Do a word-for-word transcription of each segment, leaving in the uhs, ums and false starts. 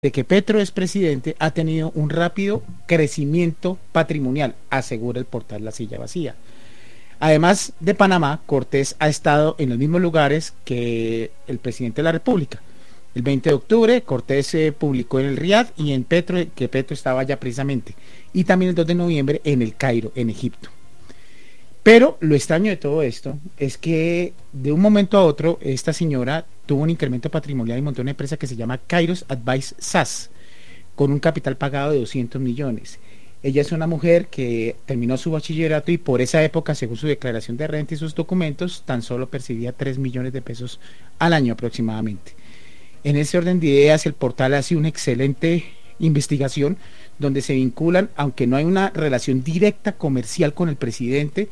de que Petro es presidente, ha tenido un rápido crecimiento patrimonial, asegura el portal La Silla Vacía. Además de Panamá, Cortés ha estado en los mismos lugares que el presidente de la República. El veinte de octubre, Cortés se eh, publicó en el Riad y en Petro, que Petro estaba allá precisamente. Y también el dos de noviembre en el Cairo, en Egipto. Pero lo extraño de todo esto es que de un momento a otro esta señora tuvo un incremento patrimonial y montó una empresa que se llama Kairos Advice S A S, con un capital pagado de doscientos millones. Ella es una mujer que terminó su bachillerato y por esa época, según su declaración de renta y sus documentos, tan solo percibía tres millones de pesos al año aproximadamente. En ese orden de ideas, el portal hace una excelente investigación donde se vinculan, aunque no hay una relación directa comercial con el presidente,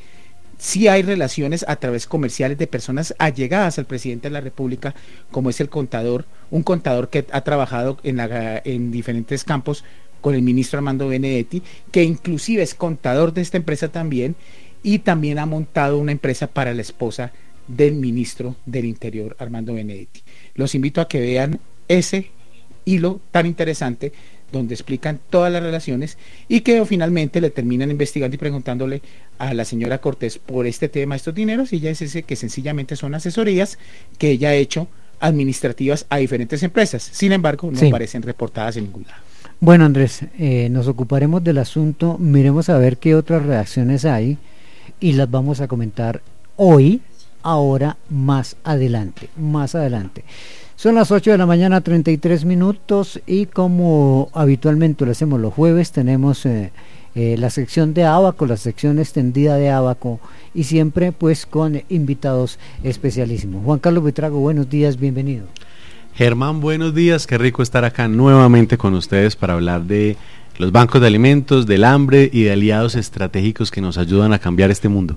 sí hay relaciones a través comerciales de personas allegadas al presidente de la República, como es el contador, un contador que ha trabajado en, la, en diferentes campos con el ministro Armando Benedetti, que inclusive es contador de esta empresa también, y también ha montado una empresa para la esposa del ministro del Interior, Armando Benedetti. Los invito a que vean ese hilo tan interesante donde explican todas las relaciones y que finalmente le terminan investigando y preguntándole a la señora Cortés por este tema, estos dineros, y ella dice que sencillamente son asesorías que ella ha hecho administrativas a diferentes empresas, sin embargo no sí. aparecen reportadas en ningún lado. Bueno, Andrés, eh, nos ocuparemos del asunto, miremos a ver qué otras reacciones hay y las vamos a comentar hoy, ahora, más adelante, más adelante. Son las ocho de la mañana, treinta y tres minutos, y como habitualmente lo hacemos los jueves, tenemos eh, eh, la sección de Abaco, la sección extendida de Abaco, y siempre pues con invitados especialísimos. Juan Carlos Buitrago, buenos días, bienvenido. Germán, buenos días, qué rico estar acá nuevamente con ustedes para hablar de los bancos de alimentos, del hambre y de aliados estratégicos que nos ayudan a cambiar este mundo.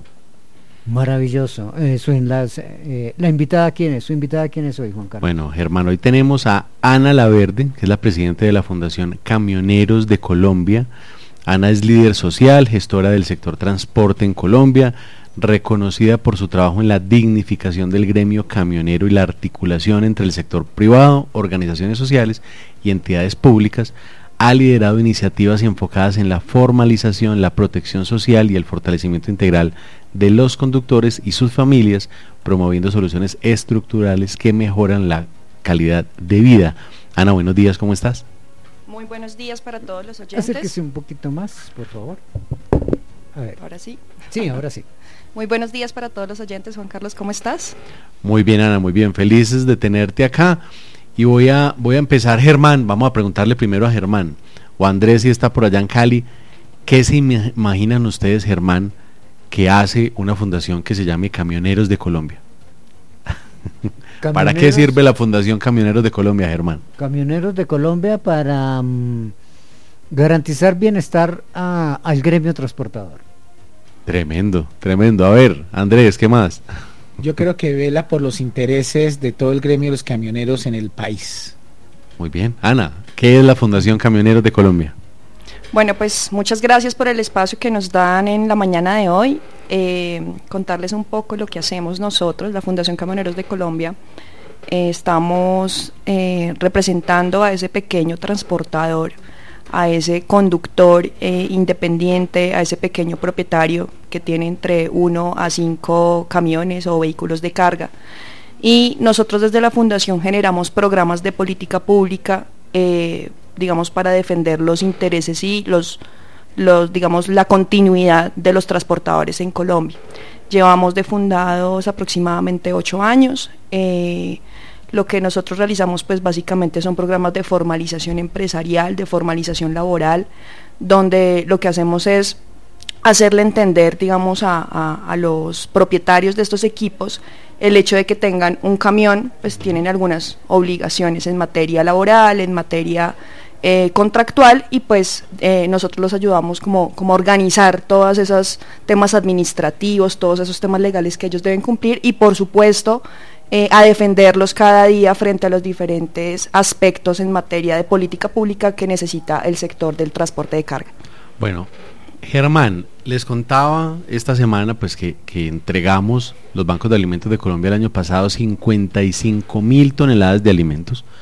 Maravilloso. Eh, son las, eh, la invitada, ¿quién es? ¿Su invitada quién es hoy, Juan Carlos? Bueno, Germán, hoy tenemos a Ana Laverde, que es la presidenta de la Fundación Camioneros de Colombia. Ana es líder social, gestora del sector transporte en Colombia, reconocida por su trabajo en la dignificación del gremio camionero y la articulación entre el sector privado, organizaciones sociales y entidades públicas. Ha liderado iniciativas enfocadas en la formalización, la protección social y el fortalecimiento integral de los conductores y sus familias, promoviendo soluciones estructurales que mejoran la calidad de vida. Ana, buenos días, ¿cómo estás? Muy buenos días para todos los oyentes. Acérquese un poquito más, por favor. A ver. Ahora sí. Sí, ahora sí. Muy buenos días para todos los oyentes. Juan Carlos, ¿cómo estás? Muy bien, Ana, muy bien. Felices de tenerte acá. Y voy a, voy a empezar, Germán, vamos a preguntarle primero a Germán, o a Andrés si está por allá en Cali, ¿qué se imaginan ustedes, Germán, que hace una fundación que se llame Camioneros de Colombia? ¿Para qué sirve la Fundación Camioneros de Colombia, Germán? Camioneros de Colombia para um, garantizar bienestar a, al gremio transportador. Tremendo, tremendo. A ver, Andrés, ¿qué más? Yo creo que vela por los intereses de todo el gremio de los camioneros en el país. Muy bien. Ana, ¿qué es la Fundación Camioneros de Colombia? Bueno, pues muchas gracias por el espacio que nos dan en la mañana de hoy. Eh, contarles un poco lo que hacemos nosotros, la Fundación Camioneros de Colombia. Eh, estamos eh, representando a ese pequeño transportador, a ese conductor eh, independiente, a ese pequeño propietario que tiene entre uno a cinco camiones o vehículos de carga. Y nosotros desde la Fundación generamos programas de política pública, eh, digamos, para defender los intereses y los, los, digamos, la continuidad de los transportadores en Colombia. Llevamos de fundados aproximadamente ocho años. Eh, Lo que nosotros realizamos pues básicamente son programas de formalización empresarial, de formalización laboral, donde lo que hacemos es hacerle entender, digamos, a, a, a los propietarios de estos equipos el hecho de que tengan un camión, pues tienen algunas obligaciones en materia laboral, en materia eh, contractual, y pues eh, nosotros los ayudamos como, como a organizar todos esos temas administrativos, todos esos temas legales que ellos deben cumplir, y por supuesto Eh, a defenderlos cada día frente a los diferentes aspectos en materia de política pública que necesita el sector del transporte de carga. Bueno, Germán, les contaba esta semana pues que, que entregamos los bancos de alimentos de Colombia el año pasado cincuenta y cinco mil toneladas de alimentos.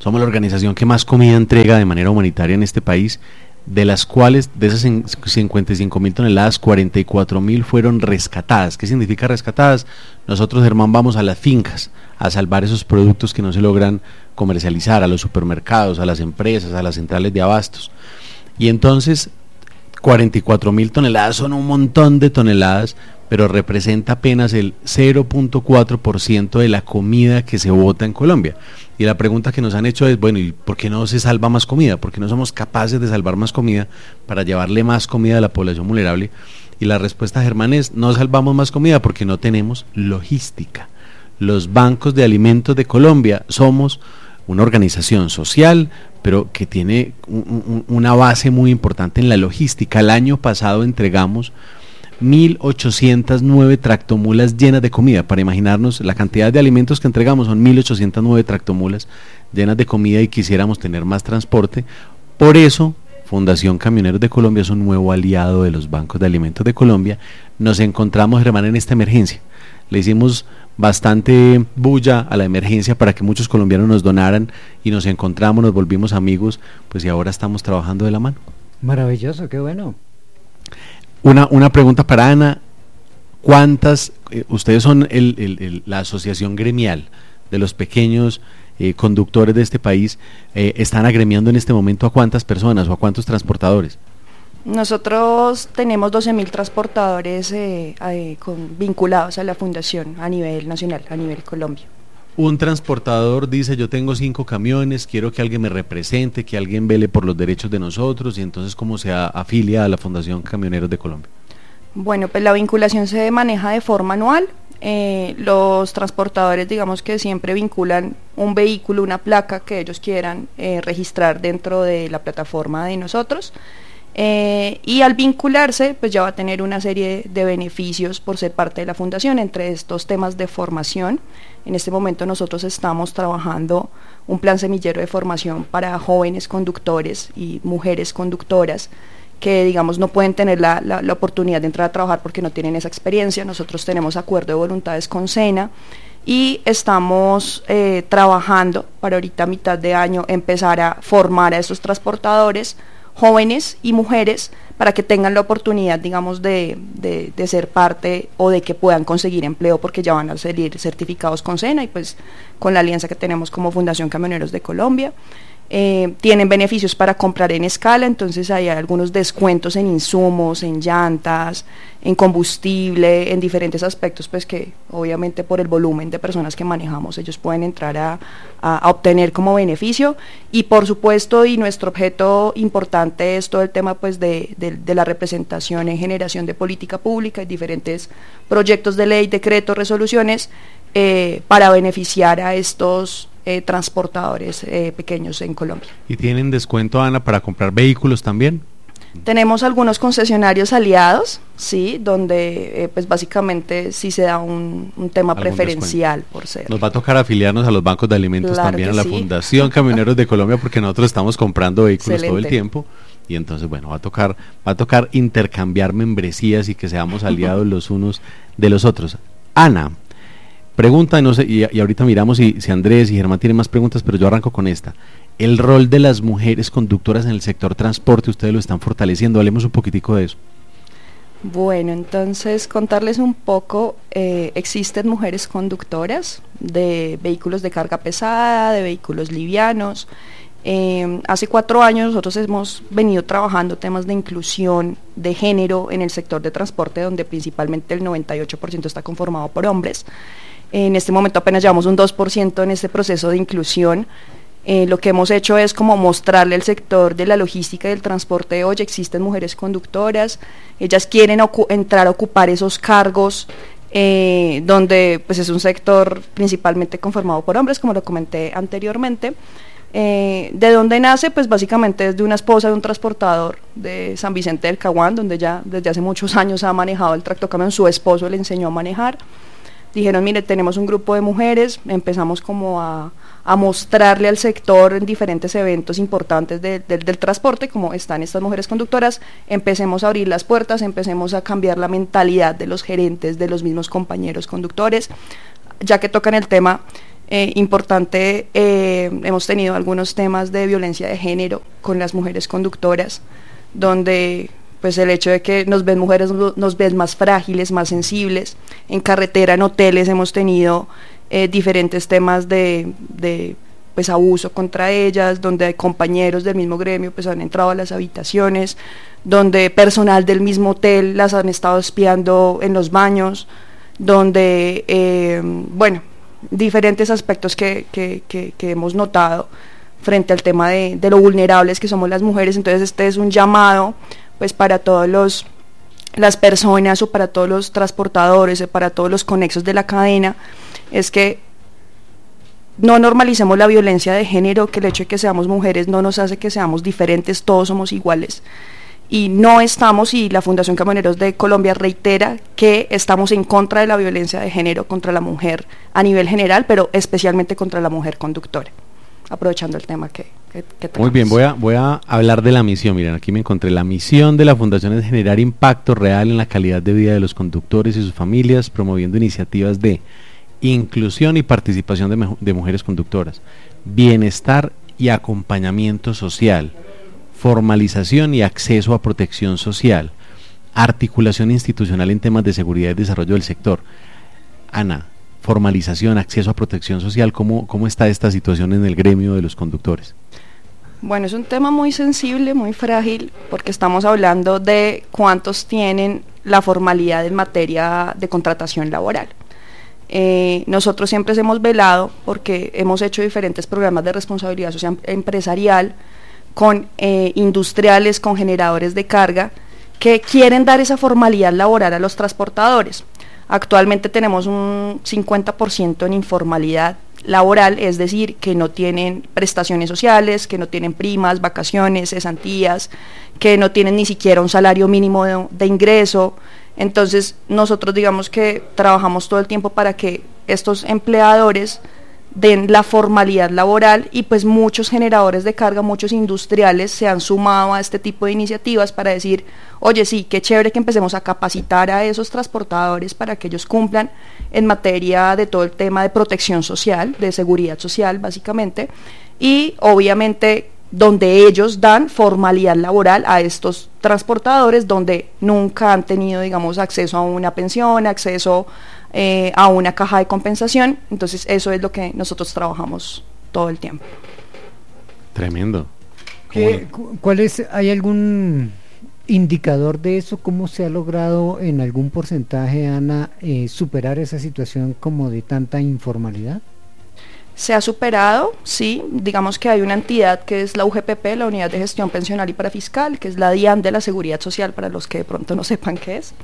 Somos la organización que más comida entrega de manera humanitaria en este país, de las cuales, de esas cincuenta y cinco mil toneladas, cuarenta y cuatro mil fueron rescatadas. ¿Qué significa rescatadas? Nosotros, Germán, vamos a las fincas a salvar esos productos que no se logran comercializar, a los supermercados, a las empresas, a las centrales de abastos. Y entonces, cuarenta y cuatro mil toneladas son un montón de toneladas, pero representa apenas el cero punto cuatro por ciento de la comida que se bota en Colombia. Y la pregunta que nos han hecho es, bueno, ¿y por qué no se salva más comida? ¿Por qué no somos capaces de salvar más comida para llevarle más comida a la población vulnerable? Y la respuesta, Germán, es, no salvamos más comida porque no tenemos logística. Los bancos de alimentos de Colombia somos una organización social, pero que tiene un, un, una base muy importante en la logística. El año pasado entregamos mil ochocientas nueve tractomulas llenas de comida. Para imaginarnos la cantidad de alimentos que entregamos, son mil ochocientas nueve tractomulas llenas de comida, y quisiéramos tener más transporte. Por eso Fundación Camioneros de Colombia es un nuevo aliado de los bancos de alimentos de Colombia. Nos encontramos, Germán, en esta emergencia. Le hicimos bastante bulla a la emergencia para que muchos colombianos nos donaran, y nos encontramos, nos volvimos amigos, pues y ahora estamos trabajando de la mano. Maravilloso, qué bueno. Una, una pregunta para Ana. ¿Cuántas, eh, ustedes son el, el, el, la asociación gremial de los pequeños eh, conductores de este país, eh, están agremiando en este momento a cuántas personas o a cuántos transportadores? Nosotros tenemos doce mil transportadores eh, eh, con, vinculados a la fundación a nivel nacional, a nivel Colombia. Un transportador dice, yo tengo cinco camiones, quiero que alguien me represente, que alguien vele por los derechos de nosotros, y entonces, ¿cómo se afilia a la Fundación Camioneros de Colombia? Bueno, pues la vinculación se maneja de forma anual. Eh, los transportadores, digamos que siempre vinculan un vehículo, una placa que ellos quieran eh, registrar dentro de la plataforma de nosotros. Eh, y al vincularse, pues ya va a tener una serie de beneficios por ser parte de la fundación, entre estos temas de formación. En este momento nosotros estamos trabajando un plan semillero de formación para jóvenes conductores y mujeres conductoras que, digamos, no pueden tener la, la, la oportunidad de entrar a trabajar porque no tienen esa experiencia. Nosotros tenemos acuerdo de voluntades con SENA y estamos eh, trabajando para ahorita a mitad de año empezar a formar a estos transportadores jóvenes y mujeres para que tengan la oportunidad, digamos, de, de, de ser parte o de que puedan conseguir empleo, porque ya van a salir certificados con SENA y pues con la alianza que tenemos como Fundación Camioneros de Colombia. Eh, tienen beneficios para comprar en escala, entonces hay algunos descuentos en insumos, en llantas, en combustible, en diferentes aspectos, pues que obviamente por el volumen de personas que manejamos ellos pueden entrar a, a, a obtener como beneficio. Y por supuesto, y nuestro objeto importante es todo el tema pues de, de, de la representación en generación de política pública y diferentes proyectos de ley, decretos, resoluciones eh, para beneficiar a estos Eh, transportadores eh, pequeños en Colombia. ¿Y tienen descuento, Ana, para comprar vehículos también? Tenemos algunos concesionarios aliados, sí, donde eh, pues básicamente sí se da un, un tema preferencial descuento por ser. Nos va a tocar afiliarnos a los bancos de alimentos, claro, también a la sí. Fundación Camioneros de Colombia, porque nosotros estamos comprando vehículos Excelente. Todo el tiempo, y entonces bueno, va a tocar, va a tocar intercambiar membresías y que seamos aliados los unos de los otros. Ana, pregunta, no sé, y, y ahorita miramos si, si Andrés y Germán tienen más preguntas, pero yo arranco con esta. El rol de las mujeres conductoras en el sector transporte, ustedes lo están fortaleciendo, hablemos un poquitico de eso. Bueno, entonces contarles un poco, eh, existen mujeres conductoras de vehículos de carga pesada, de vehículos livianos. Eh, hace cuatro años nosotros hemos venido trabajando temas de inclusión de género en el sector de transporte, donde principalmente el noventa y ocho por ciento está conformado por hombres. En este momento apenas llevamos un dos por ciento en este proceso de inclusión. Eh, lo que hemos hecho es como mostrarle al sector de la logística y del transporte, oye, existen mujeres conductoras, ellas quieren entrar a ocupar esos cargos, eh, donde pues es un sector principalmente conformado por hombres, como lo comenté anteriormente. Eh, ¿De dónde nace? Pues básicamente es de una esposa de un transportador de San Vicente del Caguán, donde ya desde hace muchos años ha manejado el tractocamión, su esposo le enseñó a manejar. Dijeron, mire, tenemos un grupo de mujeres, empezamos como a, a mostrarle al sector en diferentes eventos importantes de, de, del transporte, como están estas mujeres conductoras, empecemos a abrir las puertas, empecemos a cambiar la mentalidad de los gerentes, de los mismos compañeros conductores. Ya que tocan el tema, Eh, importante, eh, hemos tenido algunos temas de violencia de género con las mujeres conductoras, donde pues el hecho de que nos ven mujeres nos ven más frágiles, más sensibles. En carretera, en hoteles hemos tenido eh, diferentes temas de, de pues abuso contra ellas, donde compañeros del mismo gremio pues han entrado a las habitaciones, donde personal del mismo hotel las han estado espiando en los baños, donde eh, bueno, diferentes aspectos que, que, que, que hemos notado frente al tema de, de lo vulnerables que somos las mujeres. Entonces este es un llamado pues para todos los las personas o para todos los transportadores o para todos los conexos de la cadena, es que no normalicemos la violencia de género, que el hecho de que seamos mujeres no nos hace que seamos diferentes, todos somos iguales. Y no estamos, y la Fundación Camioneros de Colombia reitera que estamos en contra de la violencia de género contra la mujer a nivel general, pero especialmente contra la mujer conductora, aprovechando el tema que, que, que tenemos. Muy bien, voy a, voy a hablar de la misión. Miren, aquí me encontré. La misión de la Fundación es generar impacto real en la calidad de vida de los conductores y sus familias, promoviendo iniciativas de inclusión y participación de, de mujeres conductoras, bienestar y acompañamiento social, formalización y acceso a protección social, articulación institucional en temas de seguridad y desarrollo del sector. Ana, formalización, acceso a protección social, ¿cómo, cómo está esta situación en el gremio de los conductores? Bueno, es un tema muy sensible, muy frágil, porque estamos hablando de cuántos tienen la formalidad en materia de contratación laboral. Eh, nosotros siempre hemos velado, porque hemos hecho diferentes programas de responsabilidad social empresarial con eh, industriales, con generadores de carga, que quieren dar esa formalidad laboral a los transportadores. Actualmente tenemos un cincuenta por ciento en informalidad laboral, es decir, que no tienen prestaciones sociales, que no tienen primas, vacaciones, cesantías, que no tienen ni siquiera un salario mínimo de, de ingreso. Entonces nosotros digamos que trabajamos todo el tiempo para que estos empleadores den la formalidad laboral, y pues muchos generadores de carga, muchos industriales se han sumado a este tipo de iniciativas para decir, oye, sí, qué chévere que empecemos a capacitar a esos transportadores para que ellos cumplan en materia de todo el tema de protección social, de seguridad social básicamente, y obviamente donde ellos dan formalidad laboral a estos transportadores donde nunca han tenido, digamos, acceso a una pensión, acceso eh, a una caja de compensación. Entonces eso es lo que nosotros trabajamos todo el tiempo. Tremendo. ¿Qué, cu- ¿Cuál es, hay algún indicador de eso? ¿Cómo se ha logrado en algún porcentaje, Ana, eh, superar esa situación como de tanta informalidad? Se ha superado, sí, digamos que hay una entidad que es la U G P P, la Unidad de Gestión Pensional y Parafiscal, que es la DIAN de la Seguridad Social, para los que de pronto no sepan qué es.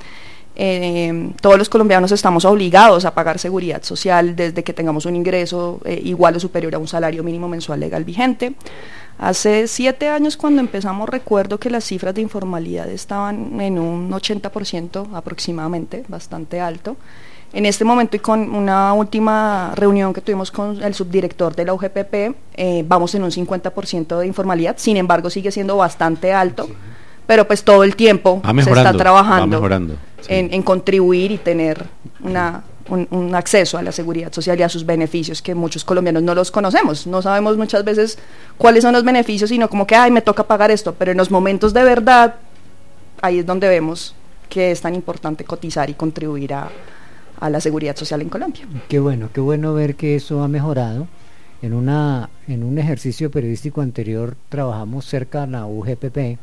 Eh, todos los colombianos estamos obligados a pagar seguridad social desde que tengamos un ingreso eh, igual o superior a un salario mínimo mensual legal vigente. Hace siete años, cuando empezamos, recuerdo que las cifras de informalidad estaban en un ochenta por ciento aproximadamente, bastante alto. En este momento, y con una última reunión que tuvimos con el subdirector de la U G P P, eh, vamos en un cincuenta por ciento de informalidad. Sin embargo, sigue siendo bastante alto, sí, pero pues todo el tiempo se está trabajando sí. en, en contribuir y tener una, un, un acceso a la seguridad social y a sus beneficios, que muchos colombianos no los conocemos. No sabemos muchas veces cuáles son los beneficios, sino como que, ay, me toca pagar esto, pero en los momentos de verdad, ahí es donde vemos que es tan importante cotizar y contribuir a a la seguridad social en Colombia. Qué bueno, qué bueno ver que eso ha mejorado. En una en un ejercicio periodístico anterior trabajamos cerca de la U G P P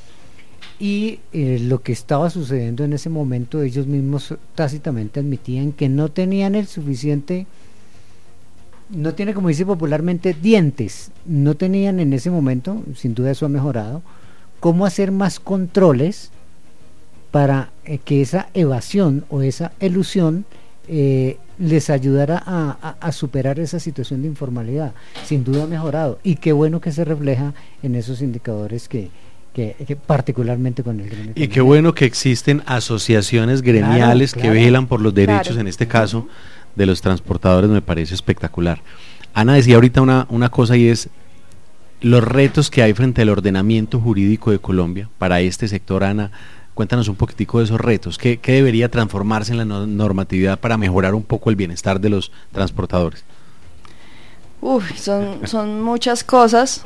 y eh, lo que estaba sucediendo en ese momento, ellos mismos tácitamente admitían que no tenían el suficiente, no tiene, como dice popularmente, dientes, no tenían en ese momento, sin duda eso ha mejorado, cómo hacer más controles para eh, que esa evasión o esa elusión eh, les ayudara a, a, a superar esa situación de informalidad. Sin duda ha mejorado, y qué bueno que se refleja en esos indicadores que, que, que particularmente con el gremio. Y qué bueno que existen asociaciones gremiales claro, claro, que velan por los derechos, claro, en este caso de los transportadores. Me parece espectacular. Ana decía ahorita una, una cosa, y es los retos que hay frente al ordenamiento jurídico de Colombia para este sector. Ana, cuéntanos un poquitico de esos retos. ¿Qué, qué debería transformarse en la no normatividad para mejorar un poco el bienestar de los transportadores? Uf, son, son muchas cosas,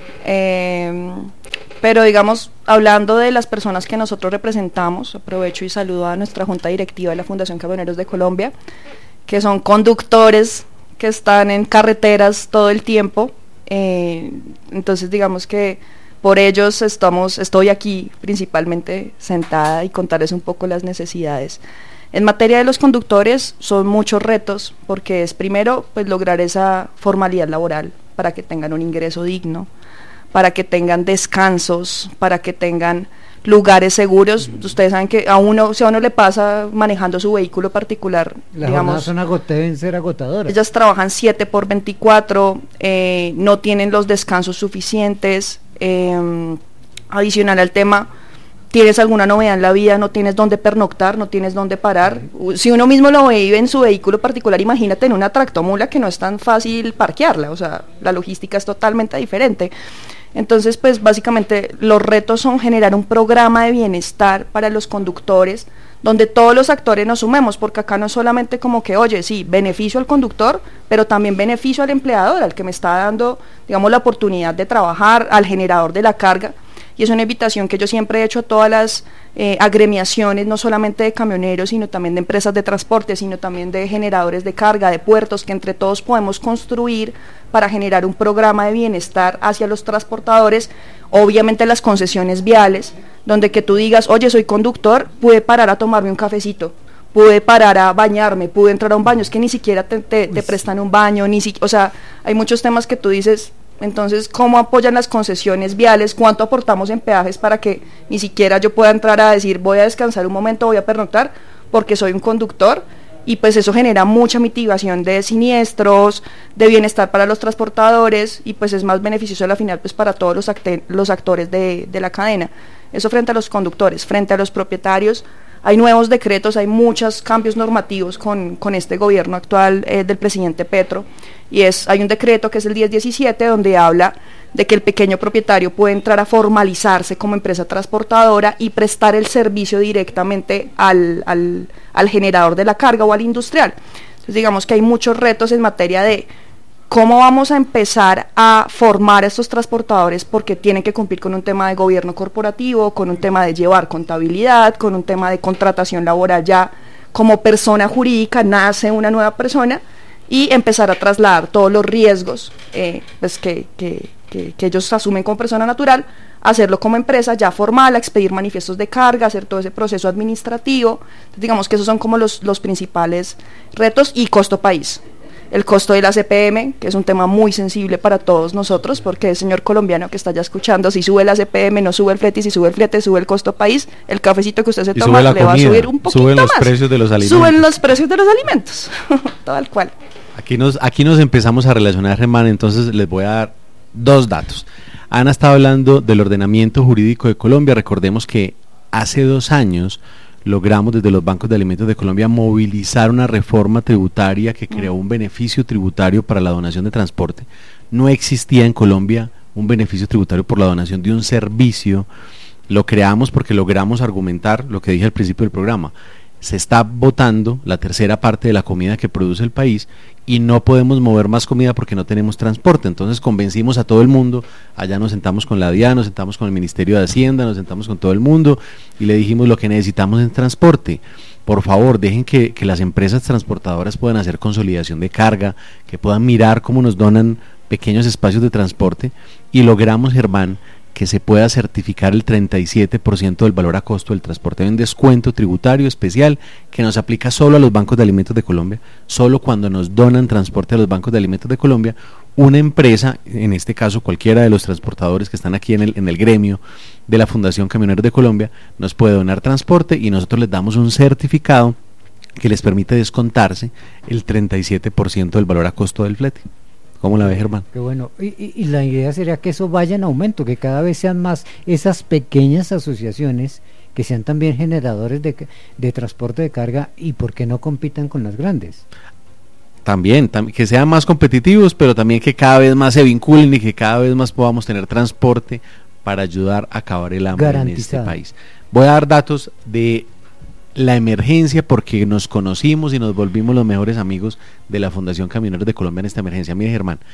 eh, pero digamos, hablando de las personas que nosotros representamos, aprovecho y saludo a nuestra junta directiva de la Fundación Camioneros de Colombia, que son conductores que están en carreteras todo el tiempo, eh, entonces digamos que por ellos estamos, estoy aquí principalmente sentada y contarles un poco las necesidades. En materia de los conductores son muchos retos, porque es primero pues lograr esa formalidad laboral para que tengan un ingreso digno, para que tengan descansos, para que tengan lugares seguros. Mm. Ustedes saben que a uno, si a uno le pasa manejando su vehículo particular, las digamos, son agot- deben ser agotadoras. Ellas trabajan siete por veinticuatro, eh, no tienen los descansos suficientes, eh, adicional al tema, tienes alguna novedad en la vida, no tienes dónde pernoctar, no tienes dónde parar. Si uno mismo lo vive en su vehículo particular, imagínate en una tractomula que no es tan fácil parquearla, o sea, la logística es totalmente diferente. Entonces, pues básicamente los retos son generar un programa de bienestar para los conductores, donde todos los actores nos sumemos, porque acá no es solamente como que, oye, sí, beneficio al conductor, pero también beneficio al empleador, al que me está dando, digamos, la oportunidad de trabajar, al generador de la carga. Y es una invitación que yo siempre he hecho a todas las eh, agremiaciones, no solamente de camioneros, sino también de empresas de transporte, sino también de generadores de carga, de puertos, que entre todos podemos construir para generar un programa de bienestar hacia los transportadores, obviamente las concesiones viales, donde que tú digas, oye, soy conductor, pude parar a tomarme un cafecito, pude parar a bañarme, pude entrar a un baño, es que ni siquiera te, te, te prestan un baño, ni si, o sea, hay muchos temas que tú dices. Entonces, ¿cómo apoyan las concesiones viales? ¿Cuánto aportamos en peajes para que ni siquiera yo pueda entrar a decir voy a descansar un momento, voy a pernoctar, porque soy un conductor? Y pues eso genera mucha mitigación de siniestros, de bienestar para los transportadores, y pues es más beneficioso a la final pues para todos los, acte- los actores de, de la cadena. Eso frente a los conductores. Frente a los propietarios, hay nuevos decretos, hay muchos cambios normativos con, con este gobierno actual eh, del presidente Petro, y es hay un decreto que es el diez diecisiete donde habla de que el pequeño propietario puede entrar a formalizarse como empresa transportadora y prestar el servicio directamente al, al, al generador de la carga o al industrial. Entonces digamos que hay muchos retos en materia de cómo vamos a empezar a formar a estos transportadores, porque tienen que cumplir con un tema de gobierno corporativo, con un tema de llevar contabilidad, con un tema de contratación laboral. Ya como persona jurídica nace una nueva persona, y empezar a trasladar todos los riesgos eh, pues que, que, que, que ellos asumen como persona natural, hacerlo como empresa ya formal, a expedir manifiestos de carga, hacer todo ese proceso administrativo. Entonces, digamos que esos son como los, los principales retos. Y costo país, el costo de la C P M, que es un tema muy sensible para todos nosotros, porque el señor colombiano que está ya escuchando, si sube la C P M no sube el flete, y si sube el flete sube el costo país, el cafecito que usted se y toma le comida, va a subir un poquito suben los más. precios de los alimentos. Suben los precios de los alimentos, tal cual. Aquí nos, aquí nos empezamos a relacionar, Germán, entonces les voy a dar dos datos. Ana estaba hablando del ordenamiento jurídico de Colombia. Recordemos que hace dos años logramos desde los bancos de alimentos de Colombia movilizar una reforma tributaria que creó un beneficio tributario para la donación de transporte. No existía en Colombia un beneficio tributario por la donación de un servicio. Lo creamos porque logramos argumentar lo que dije al principio del programa. Se está botando la tercera parte de la comida que produce el país y no podemos mover más comida porque no tenemos transporte. Entonces convencimos a todo el mundo, allá nos sentamos con la D I A, nos sentamos con el Ministerio de Hacienda, nos sentamos con todo el mundo y le dijimos lo que necesitamos es transporte. Por favor, dejen que, que las empresas transportadoras puedan hacer consolidación de carga, que puedan mirar cómo nos donan pequeños espacios de transporte, y logramos, Germán, que se pueda certificar el treinta y siete por ciento del valor a costo del transporte. Hay un descuento tributario especial que nos aplica solo a los bancos de alimentos de Colombia, solo cuando nos donan transporte a los bancos de alimentos de Colombia. Una empresa, en este caso cualquiera de los transportadores que están aquí en el, en el gremio de la Fundación Camioneros de Colombia, nos puede donar transporte y nosotros les damos un certificado que les permite descontarse el treinta y siete por ciento del valor a costo del flete. ¿Cómo la ve, Germán? Qué bueno. Y, y, y la idea sería que eso vaya en aumento, que cada vez sean más esas pequeñas asociaciones que sean también generadores de, de transporte de carga, y por qué no compitan con las grandes. También, tam que sean más competitivos, pero también que cada vez más se vinculen y que cada vez más podamos tener transporte para ayudar a acabar el hambre en este país. Voy a dar datos de la emergencia porque nos conocimos y nos volvimos los mejores amigos de la Fundación Camioneros de Colombia en esta emergencia. Mire, Germán,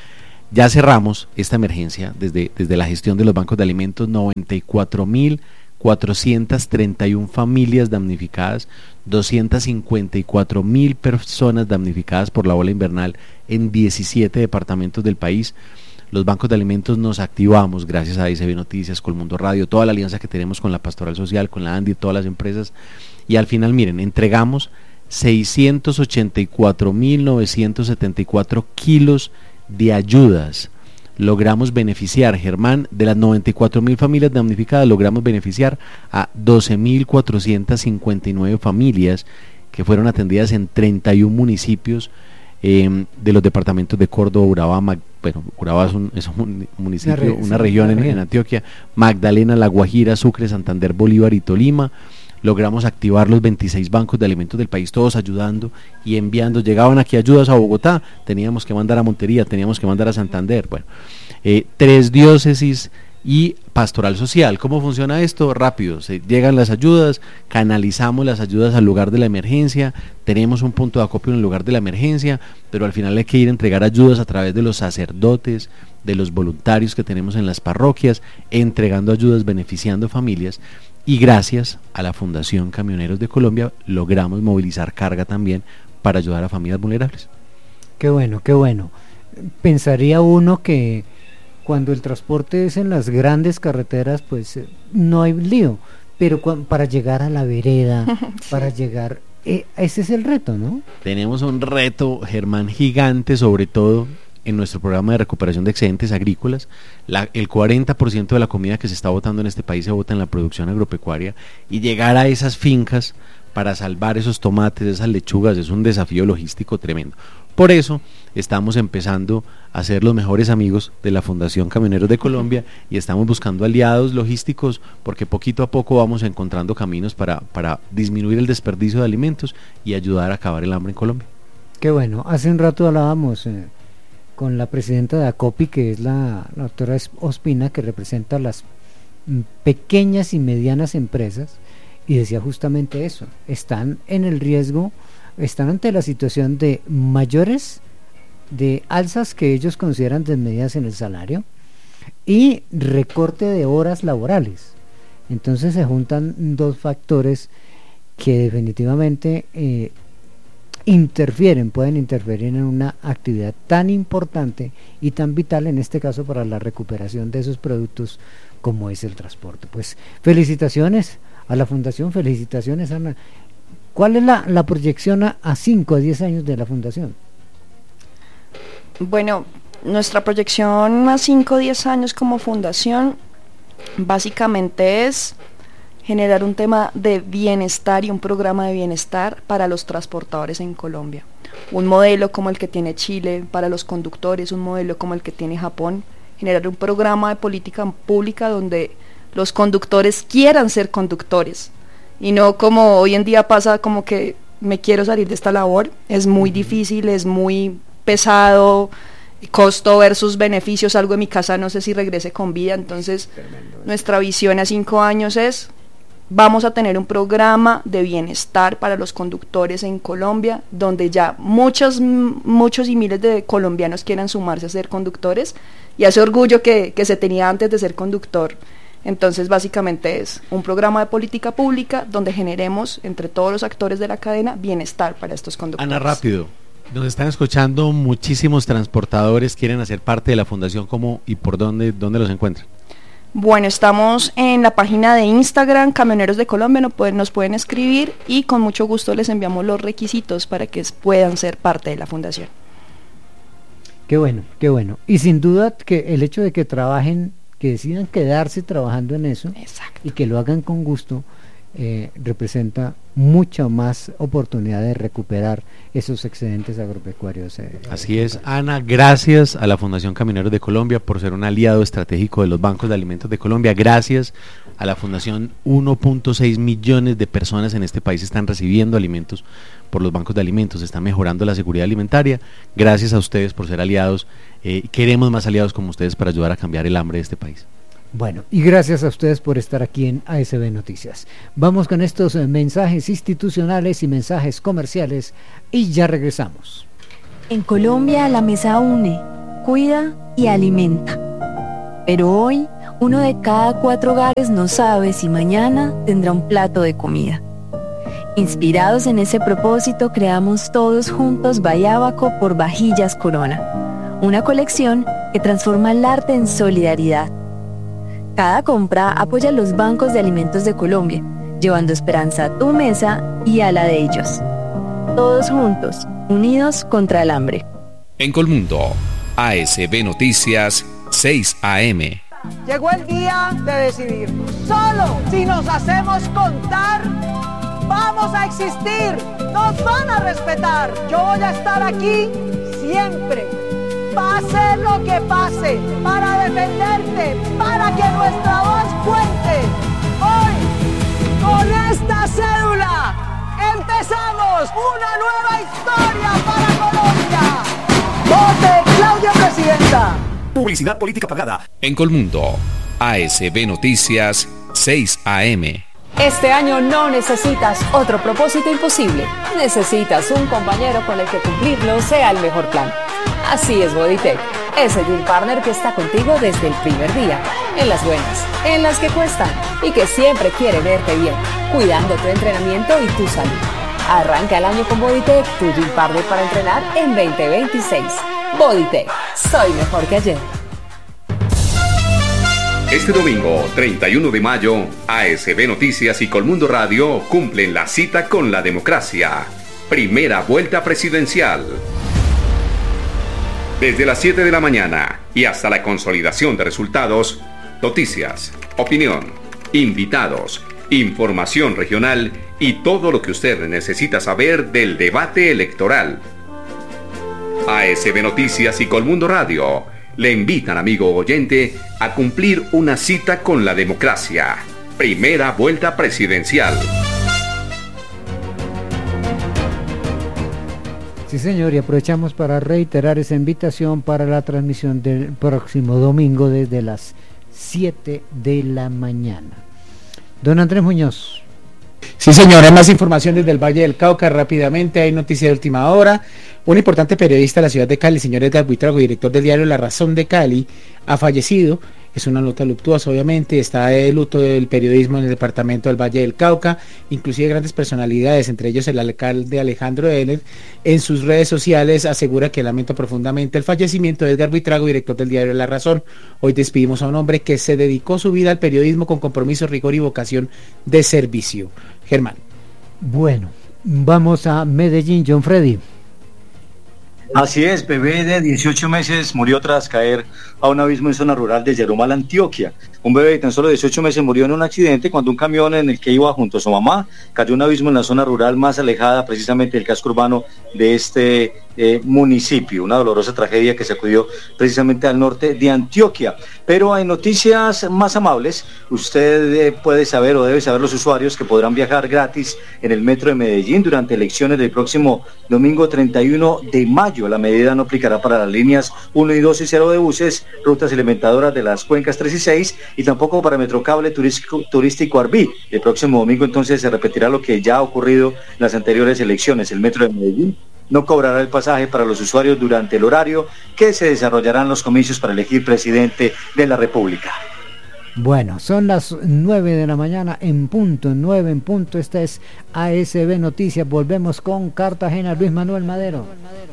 ya cerramos esta emergencia desde, desde la gestión de los bancos de alimentos, noventa y cuatro mil cuatrocientas treinta y una familias damnificadas, doscientas cincuenta y cuatro mil personas damnificadas por la ola invernal en diecisiete departamentos del país. Los bancos de alimentos nos activamos gracias a I C B Noticias, Colmundo Radio, toda la alianza que tenemos con la Pastoral Social, con la ANDI, todas las empresas, y al final, miren, entregamos seiscientos ochenta y cuatro mil novecientos setenta y cuatro kilos de ayudas. Logramos beneficiar, Germán, de las noventa y cuatro mil familias damnificadas, logramos beneficiar a doce mil cuatrocientas cincuenta y nueve familias que fueron atendidas en treinta y un municipios eh, de los departamentos de Córdoba, Urabá, Mag, bueno, Urabá es un, es un municipio, una, re, una sí, región en, en Antioquia, Magdalena, La Guajira, Sucre, Santander, Bolívar y Tolima. Logramos activar los veintiséis bancos de alimentos del país, todos ayudando y enviando. Llegaban aquí ayudas a Bogotá, teníamos que mandar a Montería, teníamos que mandar a Santander. Bueno, eh, tres diócesis y Pastoral Social. ¿Cómo funciona esto? Rápido, se llegan las ayudas, canalizamos las ayudas al lugar de la emergencia, tenemos un punto de acopio en el lugar de la emergencia, pero al final hay que ir a entregar ayudas a través de los sacerdotes, de los voluntarios que tenemos en las parroquias, entregando ayudas, beneficiando familias. Y gracias a la Fundación Camioneros de Colombia logramos movilizar carga también para ayudar a familias vulnerables. Qué bueno, qué bueno. Pensaría uno que cuando el transporte es en las grandes carreteras, pues eh, no hay lío, pero cu- para llegar a la vereda, sí. para llegar, eh, ese es el reto, ¿no? Tenemos un reto, Germán, gigante, sobre todo en nuestro programa de recuperación de excedentes agrícolas. La, el cuarenta por ciento de la comida que se está botando en este país se bota en la producción agropecuaria, y llegar a esas fincas para salvar esos tomates, esas lechugas, es un desafío logístico tremendo. Por eso estamos empezando a ser los mejores amigos de la Fundación Camioneros de Colombia y estamos buscando aliados logísticos, porque poquito a poco vamos encontrando caminos para, para disminuir el desperdicio de alimentos y ayudar a acabar el hambre en Colombia. Qué bueno. Hace un rato hablábamos eh, con la presidenta de ACOPI, que es la, la doctora Ospina, que representa las m, pequeñas y medianas empresas, y decía justamente eso: están en el riesgo, están ante la situación de mayores, de alzas que ellos consideran desmedidas en el salario y recorte de horas laborales. Entonces se juntan dos factores que definitivamente eh, interfieren, pueden interferir en una actividad tan importante y tan vital, en este caso para la recuperación de esos productos como es el transporte. Pues felicitaciones a la Fundación, felicitaciones, Ana. ¿Cuál es la, la proyección a cinco, a diez años de la Fundación? Bueno, nuestra proyección a cinco o diez años como fundación básicamente es generar un tema de bienestar y un programa de bienestar para los transportadores en Colombia. Un modelo como el que tiene Chile para los conductores, un modelo como el que tiene Japón. Generar un programa de política pública donde los conductores quieran ser conductores y no como hoy en día pasa, como que me quiero salir de esta labor. Es muy uh-huh. difícil, es muy pesado, costo versus beneficios, algo en mi casa no sé si regrese con vida. Entonces nuestra visión a cinco años es: vamos a tener un programa de bienestar para los conductores en Colombia, donde ya muchos, muchos y miles de colombianos quieran sumarse a ser conductores, y ese orgullo que, que se tenía antes de ser conductor. Entonces básicamente es un programa de política pública donde generemos entre todos los actores de la cadena bienestar para estos conductores. Ana, rápido, nos están escuchando muchísimos transportadores, quieren hacer parte de la fundación. ¿Cómo y por dónde, dónde los encuentran? Bueno, estamos en la página de Instagram, Camioneros de Colombia, nos pueden, nos pueden escribir y con mucho gusto les enviamos los requisitos para que puedan ser parte de la fundación. Qué bueno, qué bueno. Y sin duda que el hecho de que trabajen, que decidan quedarse trabajando en eso, exacto, y que lo hagan con gusto, eh, representa mucha más oportunidad de recuperar esos excedentes agropecuarios. Eh, Así es, Ana, gracias a la Fundación Camioneros de Colombia por ser un aliado estratégico de los bancos de alimentos de Colombia. Gracias a la Fundación, uno punto seis millones de personas en este país están recibiendo alimentos por los bancos de alimentos, están mejorando la seguridad alimentaria. Gracias a ustedes por ser aliados. Eh, queremos más aliados como ustedes para ayudar a cambiar el hambre de este país. Bueno, y gracias a ustedes por estar aquí en A S B Noticias. Vamos con estos eh, mensajes institucionales y mensajes comerciales y ya regresamos. En Colombia la mesa une, cuida y alimenta. Pero hoy, uno de cada cuatro hogares no sabe si mañana tendrá un plato de comida. Inspirados en ese propósito, creamos todos juntos Bayábaco por Vajillas Corona, una colección que transforma el arte en solidaridad. Cada compra apoya a los bancos de alimentos de Colombia, llevando esperanza a tu mesa y a la de ellos. Todos juntos, unidos contra el hambre. En Colmundo, A S B Noticias, seis A M. Llegó el día de decidir. Solo si nos hacemos contar, vamos a existir. Nos van a respetar. Yo voy a estar aquí siempre. Pase lo que pase, para defenderte, para que nuestra voz cuente. Hoy, con esta cédula, empezamos una nueva historia para Colombia. ¡Vote Claudia Presidenta! Publicidad política pagada. En Colmundo, A S B Noticias, seis A M. Este año no necesitas otro propósito imposible. Necesitas un compañero con el que cumplirlo sea el mejor plan. Así es Bodytech, ese Gym Partner que está contigo desde el primer día, en las buenas, en las que cuestan y que siempre quiere verte bien, cuidando tu entrenamiento y tu salud. Arranca el año con Bodytech, tu Gym Partner para entrenar en veinte veintiséis. Bodytech, soy mejor que ayer. Este domingo, treinta y uno de mayo, A S B Noticias y Colmundo Radio cumplen la cita con la democracia. Primera vuelta presidencial. Desde las siete de la mañana y hasta la consolidación de resultados, noticias, opinión, invitados, información regional y todo lo que usted necesita saber del debate electoral. A S B Noticias y Colmundo Radio le invitan, amigo oyente, a cumplir una cita con la democracia. Primera vuelta presidencial. Sí, señor, y aprovechamos para reiterar esa invitación para la transmisión del próximo domingo desde las siete de la mañana. Don Andrés Muñoz. Sí, señor, hay más información desde el Valle del Cauca. Rápidamente, hay noticia de última hora. Un importante periodista de la ciudad de Cali, señor Edgar Buitrago, director del diario La Razón de Cali, ha fallecido. Es una nota luctuosa, obviamente. Está de luto del periodismo en el departamento del Valle del Cauca. Inclusive grandes personalidades, entre ellos el alcalde Alejandro Ener, en sus redes sociales asegura que lamenta profundamente el fallecimiento de Edgar Buitrago, director del diario La Razón. Hoy despedimos a un hombre que se dedicó su vida al periodismo con compromiso, rigor y vocación de servicio. Germán. Bueno, vamos a Medellín, John Freddy. Así es, bebé de dieciocho meses murió tras caer a un abismo en zona rural de Yeromal, Antioquia. Un bebé de tan solo dieciocho meses murió en un accidente cuando un camión en el que iba junto a su mamá cayó en un abismo en la zona rural más alejada precisamente del casco urbano de este eh, municipio. Una dolorosa tragedia que sacudió precisamente al norte de Antioquia. Pero hay noticias más amables. Usted eh, puede saber o debe saber los usuarios que podrán viajar gratis en el metro de Medellín durante elecciones del próximo domingo treinta y uno de mayo. La medida no aplicará para las líneas uno y dos y cero de buses, rutas alimentadoras de las cuencas tres y seis y tampoco para Metrocable turístico, turístico Arví. El próximo domingo entonces se repetirá lo que ya ha ocurrido en las anteriores elecciones. El metro de Medellín no cobrará el pasaje para los usuarios durante el horario que se desarrollarán los comicios para elegir presidente de la República. Bueno, son las nueve de la mañana en punto, nueve en punto. Esta es A S B Noticias. Volvemos con Cartagena. Luis Manuel Madero.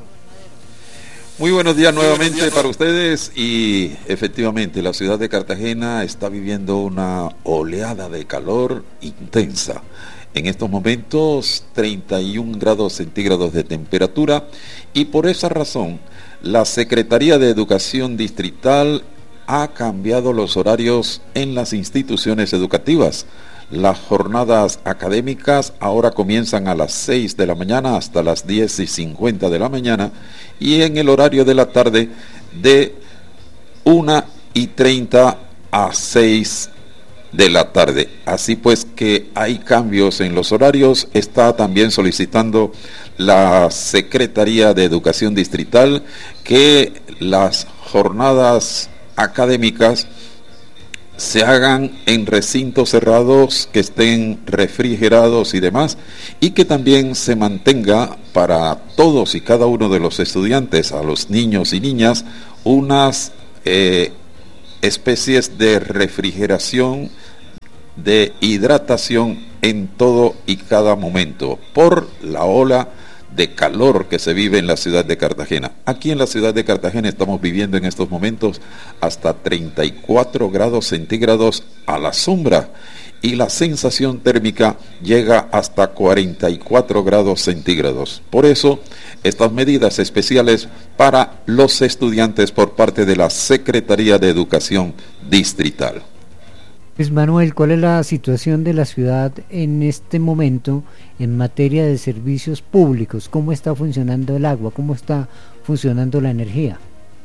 Muy buenos días nuevamente para ustedes y efectivamente la ciudad de Cartagena está viviendo una oleada de calor intensa. En estos momentos treinta y un grados centígrados de temperatura y por esa razón la Secretaría de Educación Distrital ha cambiado los horarios en las instituciones educativas. Las jornadas académicas ahora comienzan a las seis de la mañana hasta las diez y cincuenta de la mañana y en el horario de la tarde de una y treinta a seis de la tarde. Así pues que hay cambios en los horarios. Está también solicitando la Secretaría de Educación Distrital que las jornadas académicas se hagan en recintos cerrados, que estén refrigerados y demás, y que también se mantenga para todos y cada uno de los estudiantes, a los niños y niñas, unas eh, especies de refrigeración, de hidratación en todo y cada momento, por la ola de calor que se vive en la ciudad de Cartagena. Aquí en la ciudad de Cartagena estamos viviendo en estos momentos hasta treinta y cuatro grados centígrados a la sombra, y la sensación térmica llega hasta cuarenta y cuatro grados centígrados. Por eso, estas medidas especiales para los estudiantes por parte de la Secretaría de Educación Distrital. Luis Manuel, ¿cuál es la situación de la ciudad en este momento en materia de servicios públicos? ¿Cómo está funcionando el agua? ¿Cómo está funcionando la energía?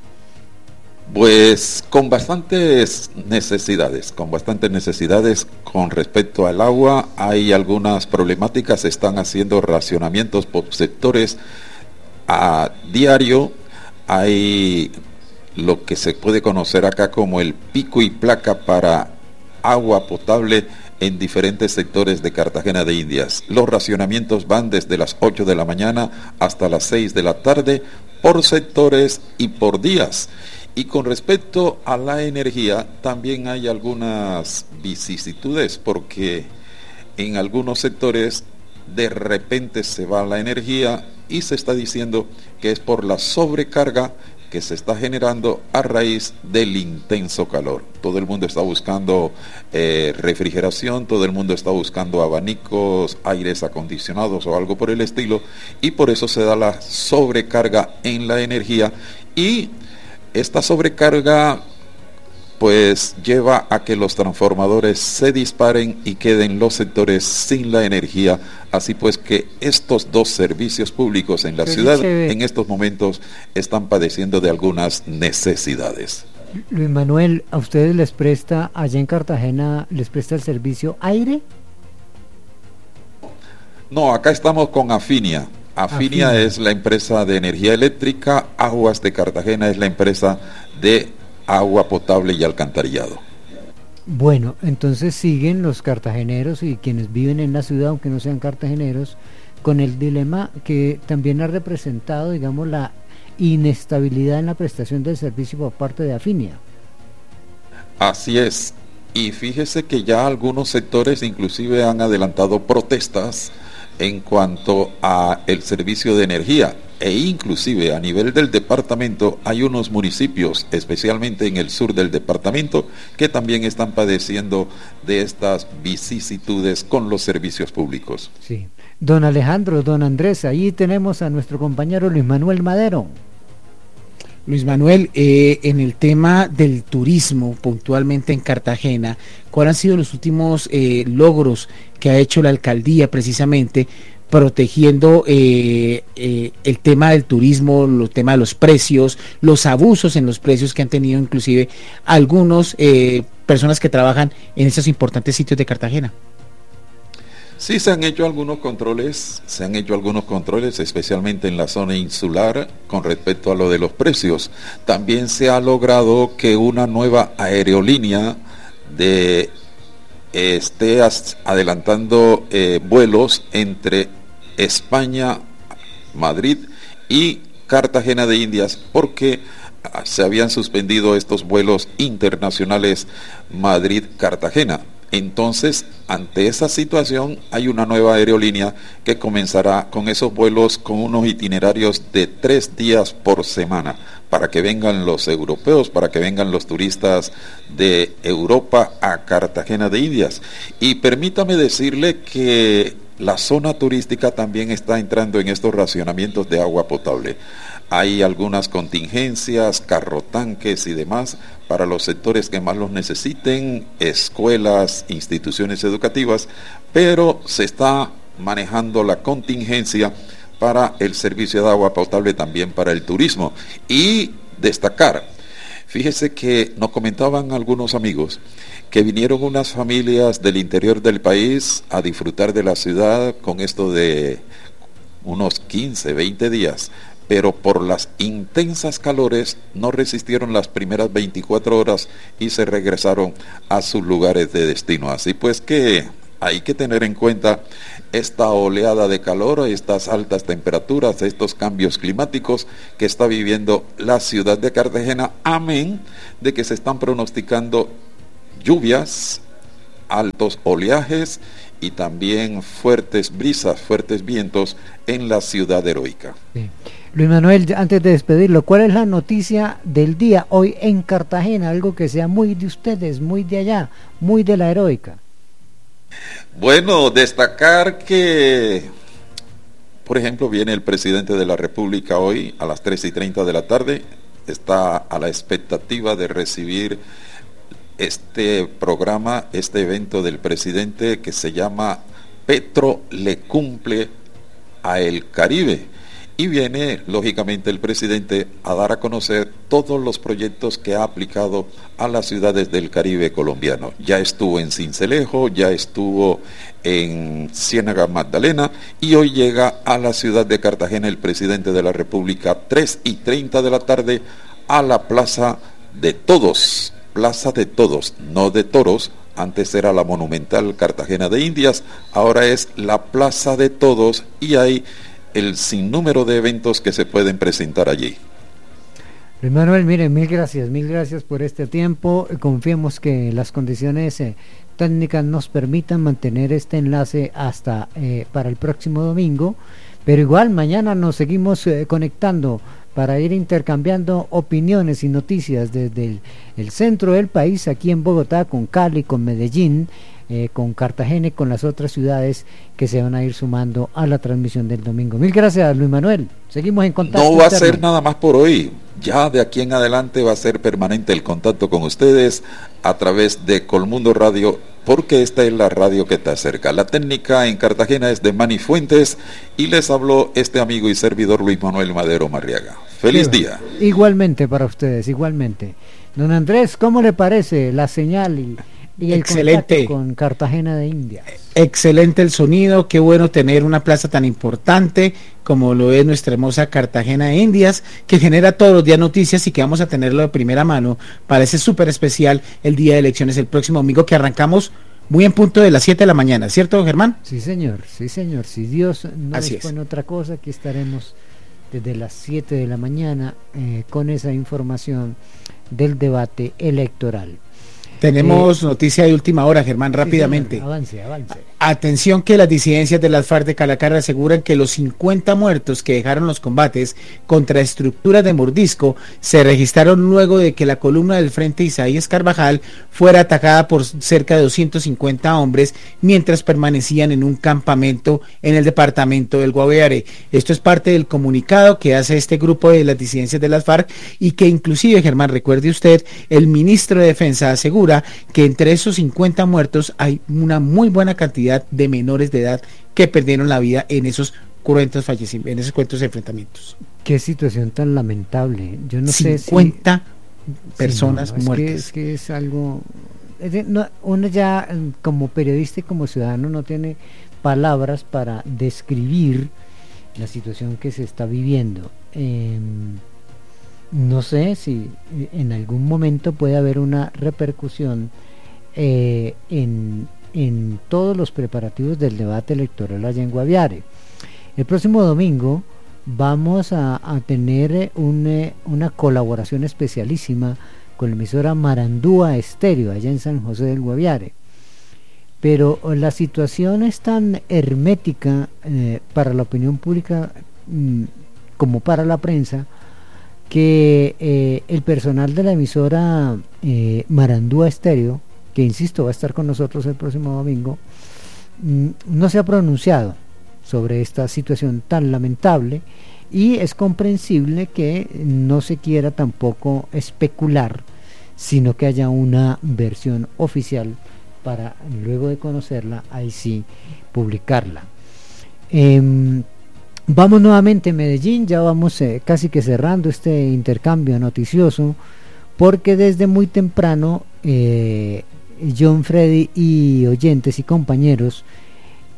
Pues con bastantes necesidades, con bastantes necesidades con respecto al agua. Hay algunas problemáticas, se están haciendo racionamientos por sectores a diario. Hay lo que se puede conocer acá como el pico y placa para agua potable en diferentes sectores de Cartagena de Indias. Los racionamientos van desde las ocho de la mañana hasta las seis de la tarde por sectores y por días. Y con respecto a la energía, también hay algunas vicisitudes, porque en algunos sectores de repente se va la energía y se está diciendo que es por la sobrecarga que se está generando a raíz del intenso calor. Todo el mundo está buscando eh, refrigeración, todo el mundo está buscando abanicos, aires acondicionados o algo por el estilo, y por eso se da la sobrecarga en la energía, y esta sobrecarga pues lleva a que los transformadores se disparen y queden los sectores sin la energía. Así pues que estos dos servicios públicos en la Pero ciudad ve. en estos momentos están padeciendo de algunas necesidades. Luis Manuel, ¿a ustedes les presta, allá en Cartagena, les presta el servicio aire? No, acá estamos con Afinia. Afinia, Afinia es la empresa de energía eléctrica, Aguas de Cartagena es la empresa de agua potable y alcantarillado. Bueno, entonces siguen los cartageneros y quienes viven en la ciudad, aunque no sean cartageneros, con el dilema que también ha representado, digamos, la inestabilidad en la prestación del servicio por parte de Afinia. Así es, y fíjese que ya algunos sectores inclusive han adelantado protestas en cuanto a el servicio de energía, e inclusive a nivel del departamento hay unos municipios, especialmente en el sur del departamento, que también están padeciendo de estas vicisitudes con los servicios públicos. Sí. Don Alejandro, don Andrés, ahí tenemos a nuestro compañero Luis Manuel Madero. Luis Manuel, eh, en el tema del turismo, puntualmente en Cartagena, ¿cuáles han sido los últimos eh, logros que ha hecho la alcaldía precisamente protegiendo eh, eh, el tema del turismo, el tema de los precios, los abusos en los precios que han tenido inclusive algunos eh, personas que trabajan en esos importantes sitios de Cartagena? Sí, se han hecho algunos controles, se han hecho algunos controles, especialmente en la zona insular, con respecto a lo de los precios. También se ha logrado que una nueva aerolínea de, eh, esté as, adelantando eh, vuelos entre España, Madrid y Cartagena de Indias, porque se habían suspendido estos vuelos internacionales Madrid-Cartagena. Entonces, ante esa situación, hay una nueva aerolínea que comenzará con esos vuelos con unos itinerarios de tres días por semana, para que vengan los europeos, para que vengan los turistas de Europa a Cartagena de Indias. Y permítame decirle que la zona turística también está entrando en estos racionamientos de agua potable. Hay algunas contingencias, carrotanques y demás para los sectores que más los necesiten, escuelas, instituciones educativas, pero se está manejando la contingencia para el servicio de agua potable, también para el turismo. Y destacar, fíjese que nos comentaban algunos amigos que vinieron unas familias del interior del país a disfrutar de la ciudad con esto de unos quince, veinte días, pero por las intensas calores no resistieron las primeras veinticuatro horas y se regresaron a sus lugares de destino. Así pues que hay que tener en cuenta esta oleada de calor, estas altas temperaturas, estos cambios climáticos que está viviendo la ciudad de Cartagena, amén de que se están pronosticando lluvias, altos oleajes y también fuertes brisas, fuertes vientos en la ciudad heroica. Sí. Luis Manuel, antes de despedirlo, ¿cuál es la noticia del día hoy en Cartagena? Algo que sea muy de ustedes, muy de allá, muy de la heroica. Bueno, destacar que, por ejemplo, viene el presidente de la República hoy a las tres y treinta de la tarde, está a la expectativa de recibir este programa, este evento del presidente que se llama Petro le cumple a el Caribe. Y viene, lógicamente, el presidente a dar a conocer todos los proyectos que ha aplicado a las ciudades del Caribe colombiano. Ya estuvo en Sincelejo, ya estuvo en Ciénaga Magdalena y hoy llega a la ciudad de Cartagena el presidente de la República, tres y treinta de la tarde, a la Plaza de Todos, Plaza de Todos, no de Toros. Antes era la monumental Cartagena de Indias, ahora es la Plaza de Todos y hay el sinnúmero de eventos que se pueden presentar allí. Luis Manuel, mire, mil gracias, mil gracias por este tiempo. Confiemos que las condiciones eh, técnicas nos permitan mantener este enlace hasta eh, para el próximo domingo, pero igual mañana nos seguimos eh, conectando para ir intercambiando opiniones y noticias desde el, el centro del país, aquí en Bogotá, con Cali, con Medellín, Eh, con Cartagena y con las otras ciudades que se van a ir sumando a la transmisión del domingo. Mil gracias, Luis Manuel. Seguimos en contacto. No va externo. A ser nada más por hoy. Ya de aquí en adelante va a ser permanente el contacto con ustedes a través de Colmundo Radio, porque esta es la radio que está cerca. La técnica en Cartagena es de Manny Fuentes y les habló este amigo y servidor Luis Manuel Madero Marriaga. Feliz sí, día. Igualmente para ustedes, igualmente. Don Andrés, ¿cómo le parece la señal y Y el excelente con Cartagena de Indias? Excelente el sonido, qué bueno tener una plaza tan importante como lo es nuestra hermosa Cartagena de Indias, que genera todos los días noticias y que vamos a tenerlo de primera mano para ese súper especial el día de elecciones el próximo domingo, que arrancamos muy en punto de las siete de la mañana, ¿cierto, Germán? Sí, señor, sí, señor. Si Dios no Así dispone es. otra cosa, aquí estaremos desde las siete de la mañana eh, con esa información del debate electoral. Tenemos eh, noticia de última hora, Germán, rápidamente. Sí, avance, avance. Atención, que las disidencias de las FARC de Calacara aseguran que los cincuenta muertos que dejaron los combates contra estructuras de Mordisco se registraron luego de que la columna del Frente Isaías Carvajal fuera atacada por cerca de doscientos cincuenta hombres mientras permanecían en un campamento en el departamento del Guaviare. Esto es parte del comunicado que hace este grupo de las disidencias de las FARC y que inclusive, Germán, recuerde usted, el ministro de Defensa asegura que entre esos cincuenta muertos hay una muy buena cantidad de menores de edad que perdieron la vida en esos cruentos fallecimientos, en esos cuentos enfrentamientos. Qué situación tan lamentable. Yo no sé si cincuenta personas sí, no, es muertas. Que, es que es algo. Es de, no, uno ya como periodista y como ciudadano no tiene palabras para describir la situación que se está viviendo. Eh, no sé si en algún momento puede haber una repercusión eh, en en todos los preparativos del debate electoral allá en Guaviare. El próximo domingo vamos a, a tener un, eh, una colaboración especialísima con la emisora Marandúa Estéreo allá en San José del Guaviare, pero la situación es tan hermética eh, para la opinión pública mm, como para la prensa, que eh, el personal de la emisora eh, Marandúa Estéreo, que insisto va a estar con nosotros el próximo domingo, no se ha pronunciado sobre esta situación tan lamentable y es comprensible que no se quiera tampoco especular, sino que haya una versión oficial para luego de conocerla, ahí sí publicarla. Eh, vamos nuevamente a Medellín, ya vamos eh, casi que cerrando este intercambio noticioso, porque desde muy temprano eh, John Freddy y oyentes y compañeros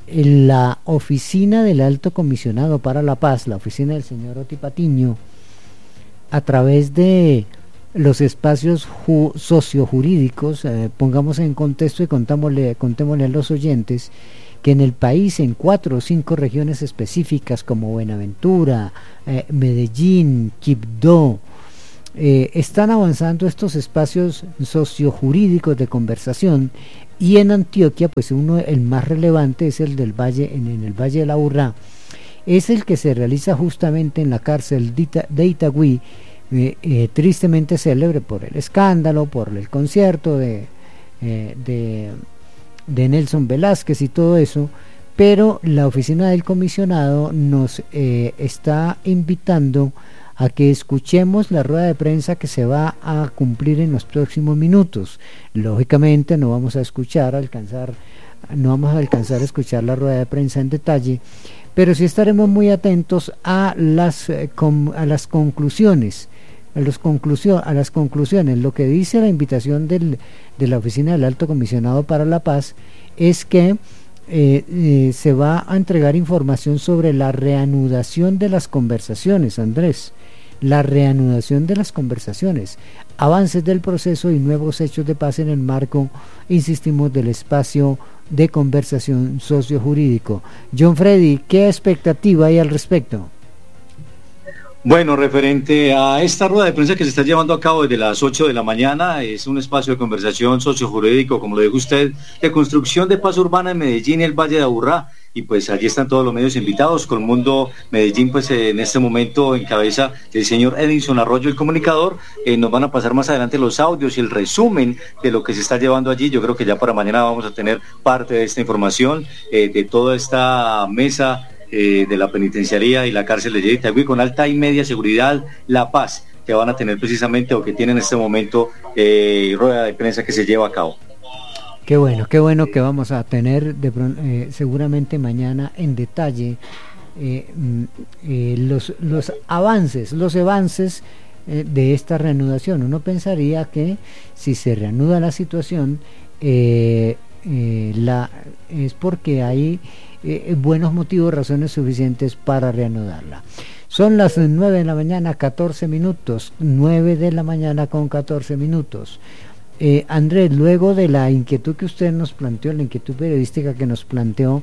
la oficina del Alto Comisionado para la Paz, la oficina del señor Oti Patiño, a través de los espacios ju- sociojurídicos, eh, pongamos en contexto y contámosle, contémosle a los oyentes que en el país, en cuatro o cinco regiones específicas como Buenaventura, eh, Medellín, Quibdó, eh, están avanzando estos espacios sociojurídicos de conversación, y en Antioquia, pues uno, el más relevante es el del Valle, en, en el Valle de la Urrá, es el que se realiza justamente en la cárcel de, Ita, de Itagüí, eh, eh, tristemente célebre por el escándalo, por el concierto de, eh, de, de Nelson Velázquez y todo eso, pero la oficina del comisionado nos eh, está invitando a que escuchemos la rueda de prensa que se va a cumplir en los próximos minutos. Lógicamente no vamos a escuchar, alcanzar, no vamos a alcanzar a escuchar la rueda de prensa en detalle, pero sí estaremos muy atentos a las, eh, com, a las conclusiones, a, los conclusio, a las conclusiones. Lo que dice la invitación del, de la Oficina del Alto Comisionado para la Paz es que eh, eh, se va a entregar información sobre la reanudación de las conversaciones, Andrés, la reanudación de las conversaciones, avances del proceso y nuevos hechos de paz en el marco, insistimos, del espacio de conversación sociojurídico. John Freddy, ¿qué expectativa hay al respecto? Bueno, referente a esta rueda de prensa que se está llevando a cabo desde las ocho de la mañana, es un espacio de conversación sociojurídico, como lo dijo usted, de construcción de paz urbana en Medellín y el Valle de Aburrá, y pues allí están todos los medios invitados. Colmundo Medellín, pues eh, en este momento en cabeza del señor Edinson Arroyo, el comunicador. Eh, nos van a pasar más adelante los audios y el resumen de lo que se está llevando allí. Yo creo que ya para mañana vamos a tener parte de esta información, eh, de toda esta mesa eh, de la penitenciaría y la cárcel de Itagüí con alta y media seguridad, La Paz, que van a tener precisamente, o que tienen en este momento, eh, rueda de prensa que se lleva a cabo. Qué bueno, qué bueno que vamos a tener de, eh, seguramente mañana en detalle eh, eh, los, los avances, los avances eh, de esta reanudación. Uno pensaría que si se reanuda la situación eh, eh, la, es porque hay eh, buenos motivos, razones suficientes para reanudarla. Son las nueve de la mañana, catorce minutos, nueve de la mañana con catorce minutos. Eh, Andrés, luego de la inquietud que usted nos planteó, la inquietud periodística que nos planteó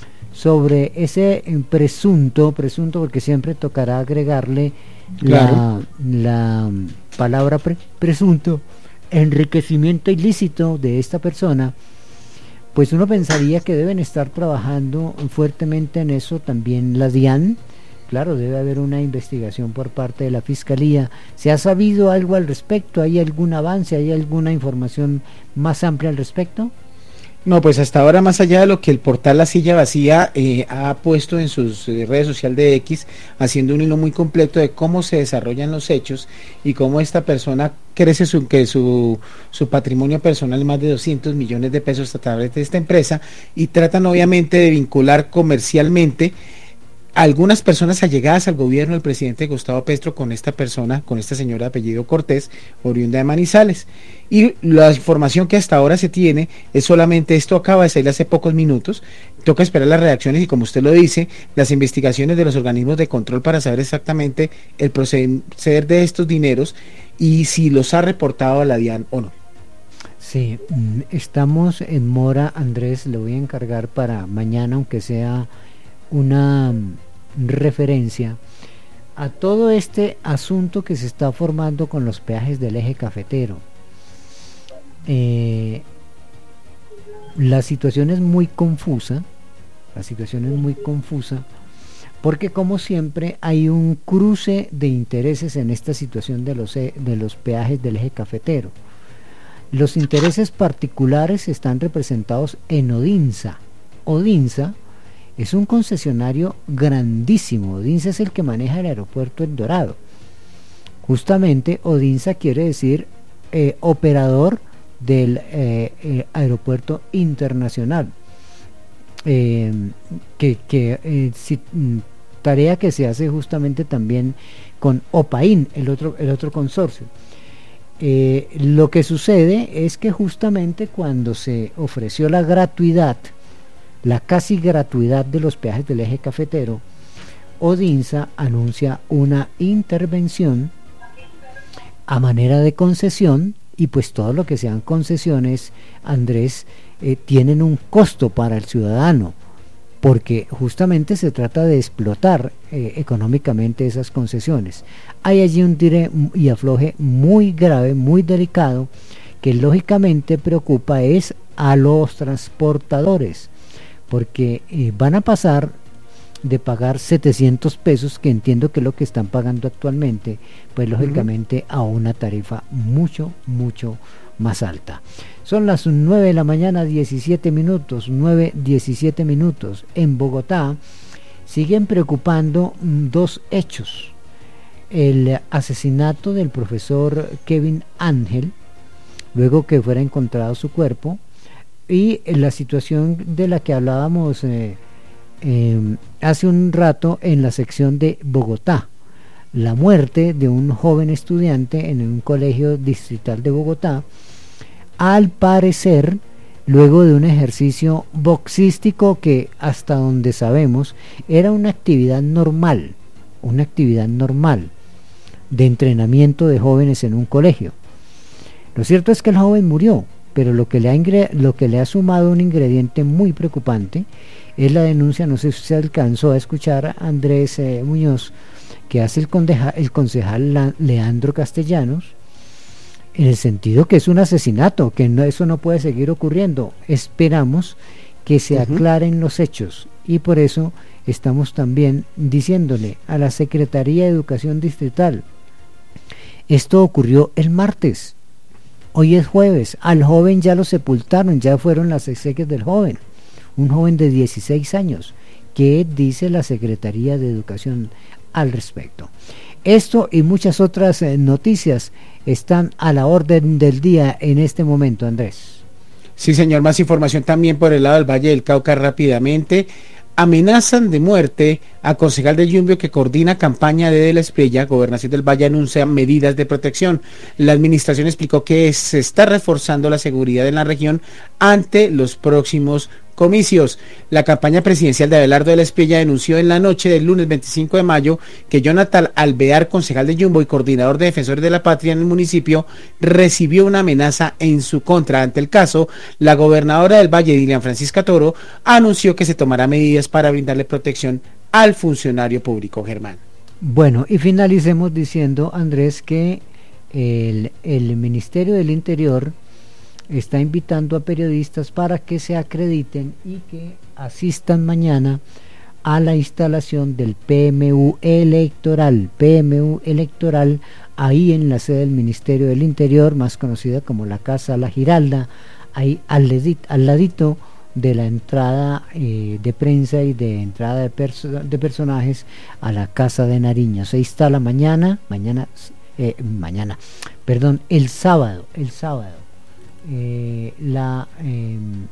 sobre ese presunto, presunto porque siempre tocará agregarle claro. la, la palabra pre, presunto, enriquecimiento ilícito de esta persona, pues uno pensaría que deben estar trabajando fuertemente en eso también la DIAN. Claro, debe haber una investigación por parte de la Fiscalía. ¿Se ha sabido algo al respecto? ¿Hay algún avance? ¿Hay alguna información más amplia al respecto? No, pues hasta ahora, más allá de lo que el portal La Silla Vacía eh, ha puesto en sus eh, redes sociales de X, haciendo un hilo muy completo de cómo se desarrollan los hechos y cómo esta persona crece su, que su, su patrimonio personal más de doscientos millones de pesos a través de esta empresa, y tratan obviamente de vincular comercialmente algunas personas allegadas al gobierno del presidente Gustavo Petro con esta persona, con esta señora de apellido Cortés, oriunda de Manizales. Y la información que hasta ahora se tiene es solamente esto, acaba de salir hace pocos minutos, toca esperar las reacciones y, como usted lo dice, las investigaciones de los organismos de control para saber exactamente el proceder de estos dineros y si los ha reportado a la DIAN o no. Sí, estamos en mora, Andrés, le voy a encargar para mañana, aunque sea una referencia a todo este asunto que se está formando con los peajes del eje cafetero. Eh, la situación es muy confusa, la situación es muy confusa, porque como siempre hay un cruce de intereses en esta situación de los, de los peajes del eje cafetero. Los intereses particulares están representados en Odinsa. Odinsa es un concesionario grandísimo. Odinsa es el que maneja el aeropuerto El Dorado. Justamente Odinsa quiere decir eh, operador del eh, eh, aeropuerto internacional. Eh, que, que eh, si, tarea que se hace justamente también con Opaín, el otro, el otro consorcio. Eh, lo que sucede es que justamente cuando se ofreció la gratuidad la casi gratuidad de los peajes del eje cafetero, Odinsa anuncia una intervención a manera de concesión, y pues todo lo que sean concesiones, Andrés, eh, tienen un costo para el ciudadano, porque justamente se trata de explotar eh, económicamente esas concesiones. Hay allí un tire y afloje muy grave, muy delicado, que lógicamente preocupa es a los transportadores, porque eh, van a pasar de pagar setecientos pesos, que entiendo que es lo que están pagando actualmente, pues lógicamente uh-huh. a una tarifa mucho, mucho más alta. Son las nueve de la mañana, diecisiete minutos, nueve, diecisiete minutos. En Bogotá siguen preocupando dos hechos: el asesinato del profesor Kevin Ángel, luego que fuera encontrado su cuerpo, y la situación de la que hablábamos eh, eh, hace un rato en la sección de Bogotá, la muerte de un joven estudiante en un colegio distrital de Bogotá, al parecer luego de un ejercicio boxístico que, hasta donde sabemos, era una actividad normal, una actividad normal de entrenamiento de jóvenes en un colegio. Lo cierto es que el joven murió, pero lo que le ha, ingre- lo que le ha sumado un ingrediente muy preocupante es la denuncia, no sé si se alcanzó a escuchar a Andrés eh, Muñoz, que hace el, condeja- el concejal La- Leandro Castellanos, en el sentido que es un asesinato, que no, eso no puede seguir ocurriendo. Esperamos que se uh-huh. aclaren los hechos, y por eso estamos también diciéndole a la Secretaría de Educación Distrital: esto ocurrió el martes, hoy es jueves, al joven ya lo sepultaron, ya fueron las exequias del joven, un joven de dieciséis años. ¿Qué dice la Secretaría de Educación al respecto? Esto y muchas otras eh, noticias están a la orden del día en este momento, Andrés. Sí, señor, más información también por el lado del Valle del Cauca rápidamente. Amenazan de muerte a concejal de Yumbio que coordina campaña de De la Espriella. Gobernación del Valle anuncia medidas de protección. La administración explicó que se está reforzando la seguridad en la región ante los próximos comicios. La campaña presidencial de Abelardo de la Espriella denunció en la noche del lunes veinticinco de mayo que Jonathan Alvear, concejal de Yumbo y coordinador de Defensores de la Patria en el municipio, recibió una amenaza en su contra. Ante el caso, la gobernadora del Valle, Dilian Francisca Toro, anunció que se tomará medidas para brindarle protección al funcionario público. Germán. Bueno, y finalicemos diciendo, Andrés, que el, el Ministerio del Interior está invitando a periodistas para que se acrediten y que asistan mañana a la instalación del P M U electoral, P M U electoral, ahí en la sede del Ministerio del Interior, más conocida como la Casa La Giralda, ahí al, ledit, al ladito de la entrada eh, de prensa y de entrada de, perso- de personajes a la Casa de Nariño. Se instala mañana, mañana, eh, mañana, perdón, el sábado, el sábado. Eh, la eh,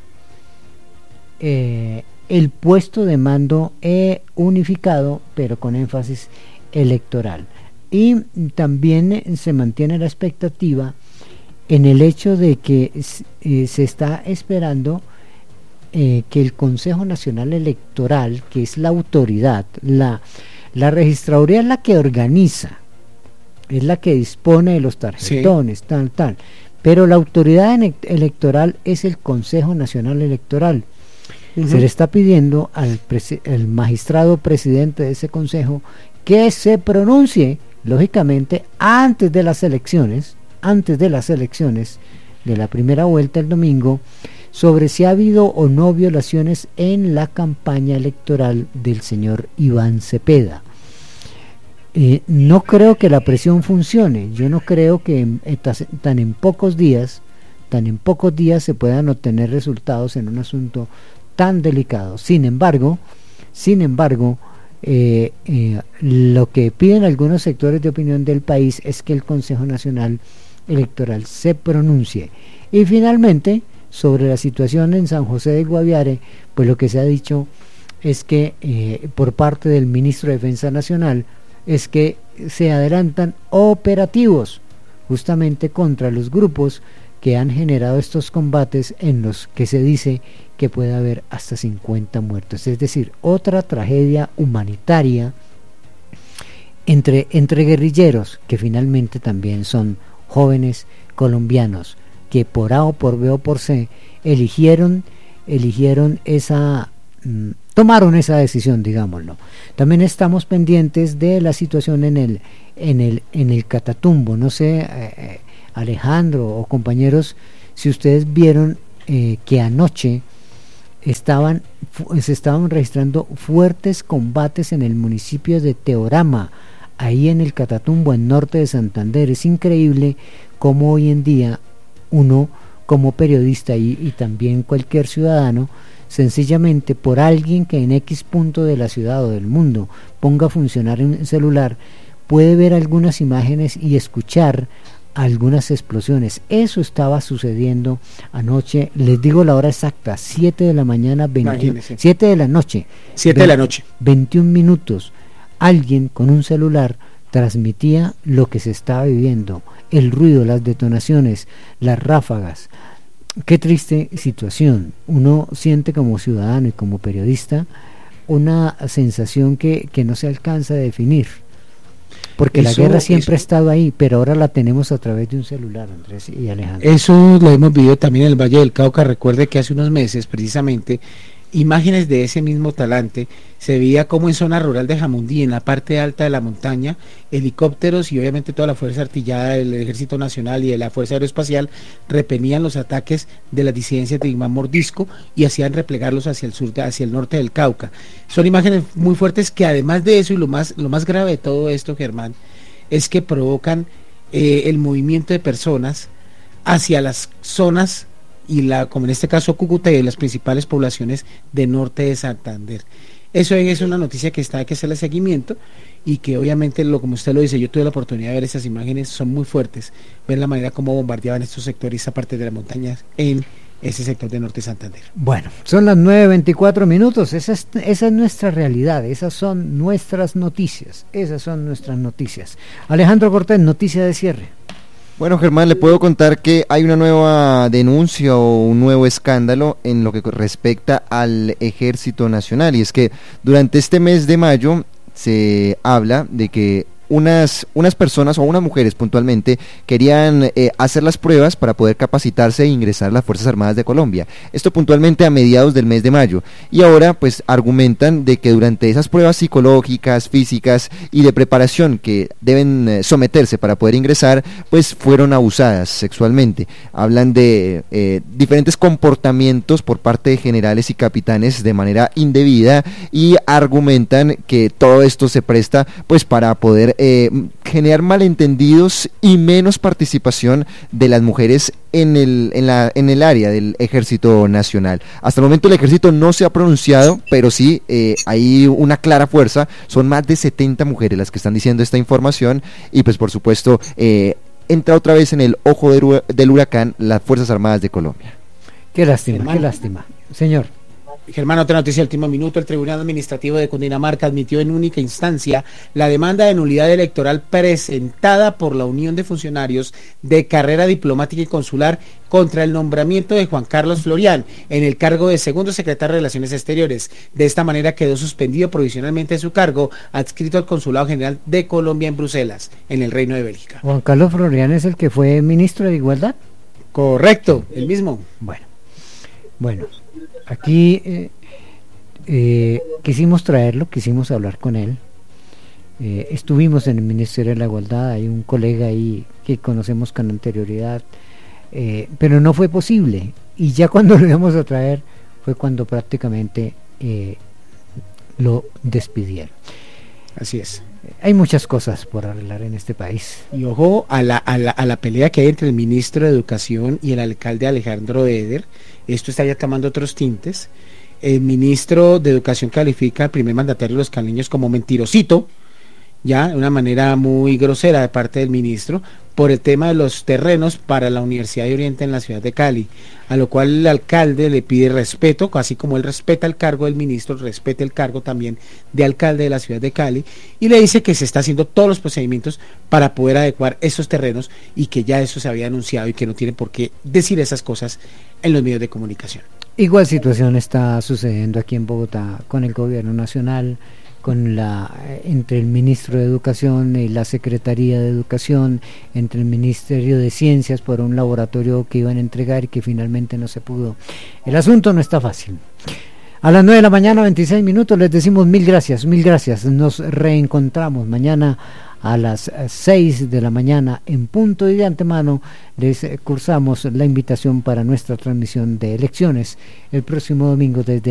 eh, el puesto de mando eh, unificado, pero con énfasis electoral. Y también eh, se mantiene la expectativa en el hecho de que eh, se está esperando eh, que el Consejo Nacional Electoral, que es la autoridad, la, la registraduría es la que organiza, es la que dispone de los tarjetones, sí. tal, tal. Pero la autoridad electoral es el Consejo Nacional Electoral. Uh-huh. Se le está pidiendo al, presi- al magistrado presidente de ese consejo que se pronuncie, lógicamente, antes de las elecciones, antes de las elecciones de la primera vuelta el domingo, sobre si ha habido o no violaciones en la campaña electoral del señor Iván Cepeda. Eh, no creo que la presión funcione. Yo no creo que en, tan en pocos días, tan en pocos días se puedan obtener resultados en un asunto tan delicado. Sin embargo, sin embargo, eh, eh, lo que piden algunos sectores de opinión del país es que el Consejo Nacional Electoral se pronuncie. Y finalmente, sobre la situación en San José de Guaviare, pues lo que se ha dicho es que eh, por parte del ministro de Defensa Nacional es que se adelantan operativos justamente contra los grupos que han generado estos combates en los que se dice que puede haber hasta cincuenta muertos. Es decir, otra tragedia humanitaria entre, entre guerrilleros, que finalmente también son jóvenes colombianos, que por A o por B o por C eligieron, eligieron esa... Mmm, tomaron esa decisión, digámoslo. También estamos pendientes de la situación en el en el en el Catatumbo. No sé, eh, Alejandro o compañeros, si ustedes vieron eh, que anoche estaban fu- se estaban registrando fuertes combates en el municipio de Teorama, ahí en el Catatumbo, en norte de Santander. Es increíble cómo hoy en día uno, como periodista y, y también cualquier ciudadano, sencillamente por alguien que en X punto de la ciudad o del mundo ponga a funcionar un celular, puede ver algunas imágenes y escuchar algunas explosiones. Eso estaba sucediendo anoche, les digo la hora exacta, siete de la mañana, veintiuno, siete de la noche, siete de la noche, veintiún minutos. Alguien con un celular transmitía lo que se estaba viviendo, el ruido, las detonaciones, las ráfagas. Qué triste situación. Uno siente como ciudadano y como periodista una sensación que, que no se alcanza a definir, porque eso, la guerra siempre eso, ha estado ahí, pero ahora la tenemos a través de un celular, Andrés y Alejandro. Eso lo hemos vivido también en el Valle del Cauca. Recuerde que hace unos meses, precisamente, imágenes de ese mismo talante, se veía como en zona rural de Jamundí, en la parte alta de la montaña, helicópteros y obviamente toda la fuerza artillada del Ejército Nacional y de la Fuerza Aeroespacial repenían los ataques de las disidencias de Imán Mordisco y hacían replegarlos hacia el sur, hacia el norte del Cauca. Son imágenes muy fuertes que, además de eso, y lo más, lo más grave de todo esto, Germán, es que provocan eh, el movimiento de personas hacia las zonas, y la, como en este caso Cúcuta, y las principales poblaciones de norte de Santander. Eso es una noticia que está, hay que hacerle seguimiento, y que obviamente, lo como usted lo dice, yo tuve la oportunidad de ver esas imágenes, son muy fuertes, ver la manera como bombardeaban estos sectores, esa parte de las montañas en ese sector de norte de Santander. Bueno, son las nueve veinticuatro minutos, esa es, esa es nuestra realidad, esas son nuestras noticias, esas son nuestras noticias. Alejandro Cortés, noticia de cierre. Bueno, Germán, le puedo contar que hay una nueva denuncia o un nuevo escándalo en lo que respecta al Ejército Nacional, y es que durante este mes de mayo se habla de que unas, unas personas o unas mujeres puntualmente querían eh, hacer las pruebas para poder capacitarse e ingresar a las Fuerzas Armadas de Colombia. Esto puntualmente a mediados del mes de mayo. Y ahora pues argumentan de que durante esas pruebas psicológicas, físicas y de preparación que deben eh, someterse para poder ingresar, pues fueron abusadas sexualmente. Hablan de eh, diferentes comportamientos por parte de generales y capitanes de manera indebida, y argumentan que todo esto se presta pues para poder eh, generar malentendidos y menos participación de las mujeres en el, en, la, en el área del Ejército Nacional. Hasta el momento el Ejército no se ha pronunciado, pero sí eh, hay una clara fuerza. Son más de setenta mujeres las que están diciendo esta información, y pues por supuesto eh, entra otra vez en el ojo del, del huracán las Fuerzas Armadas de Colombia. Qué lástima, Germán. Qué lástima. Señor. Germán, otra noticia del último minuto. El Tribunal Administrativo de Cundinamarca admitió en única instancia la demanda de nulidad electoral presentada por la Unión de Funcionarios de Carrera Diplomática y Consular contra el nombramiento de Juan Carlos Florián en el cargo de segundo secretario de Relaciones Exteriores. De esta manera quedó suspendido provisionalmente de su cargo, adscrito al Consulado General de Colombia en Bruselas, en el Reino de Bélgica. Juan Carlos Florián es el que fue ministro de Igualdad. Correcto, el mismo. Bueno, bueno. Aquí eh, eh, quisimos traerlo, quisimos hablar con él. Eh, estuvimos en el Ministerio de la Igualdad, hay un colega ahí que conocemos con anterioridad, eh, pero no fue posible. Y ya cuando lo íbamos a traer fue cuando prácticamente eh, lo despidieron. Así es. Hay muchas cosas por arreglar en este país. Y ojo a la, a la, a la pelea que hay entre el ministro de Educación y el alcalde Alejandro Eder. Esto está ya tomando otros tintes. El ministro de Educación califica al primer mandatario de los caleños como mentirosito, ya de una manera muy grosera de parte del ministro, por el tema de los terrenos para la Universidad de Oriente en la ciudad de Cali, a lo cual el alcalde le pide respeto, así como él respeta el cargo del ministro, respete el cargo también de alcalde de la ciudad de Cali, y le dice que se está haciendo todos los procedimientos para poder adecuar esos terrenos y que ya eso se había anunciado y que no tiene por qué decir esas cosas en los medios de comunicación. Igual situación está sucediendo aquí en Bogotá con el gobierno nacional, con la entre el ministro de Educación y la Secretaría de Educación, entre el Ministerio de Ciencias por un laboratorio que iban a entregar y que finalmente no se pudo. El asunto no está fácil. A las nueve de la mañana, veintiséis minutos, les decimos mil gracias, mil gracias. Nos reencontramos mañana a las seis de la mañana en punto, y de antemano les cursamos la invitación para nuestra transmisión de elecciones el próximo domingo desde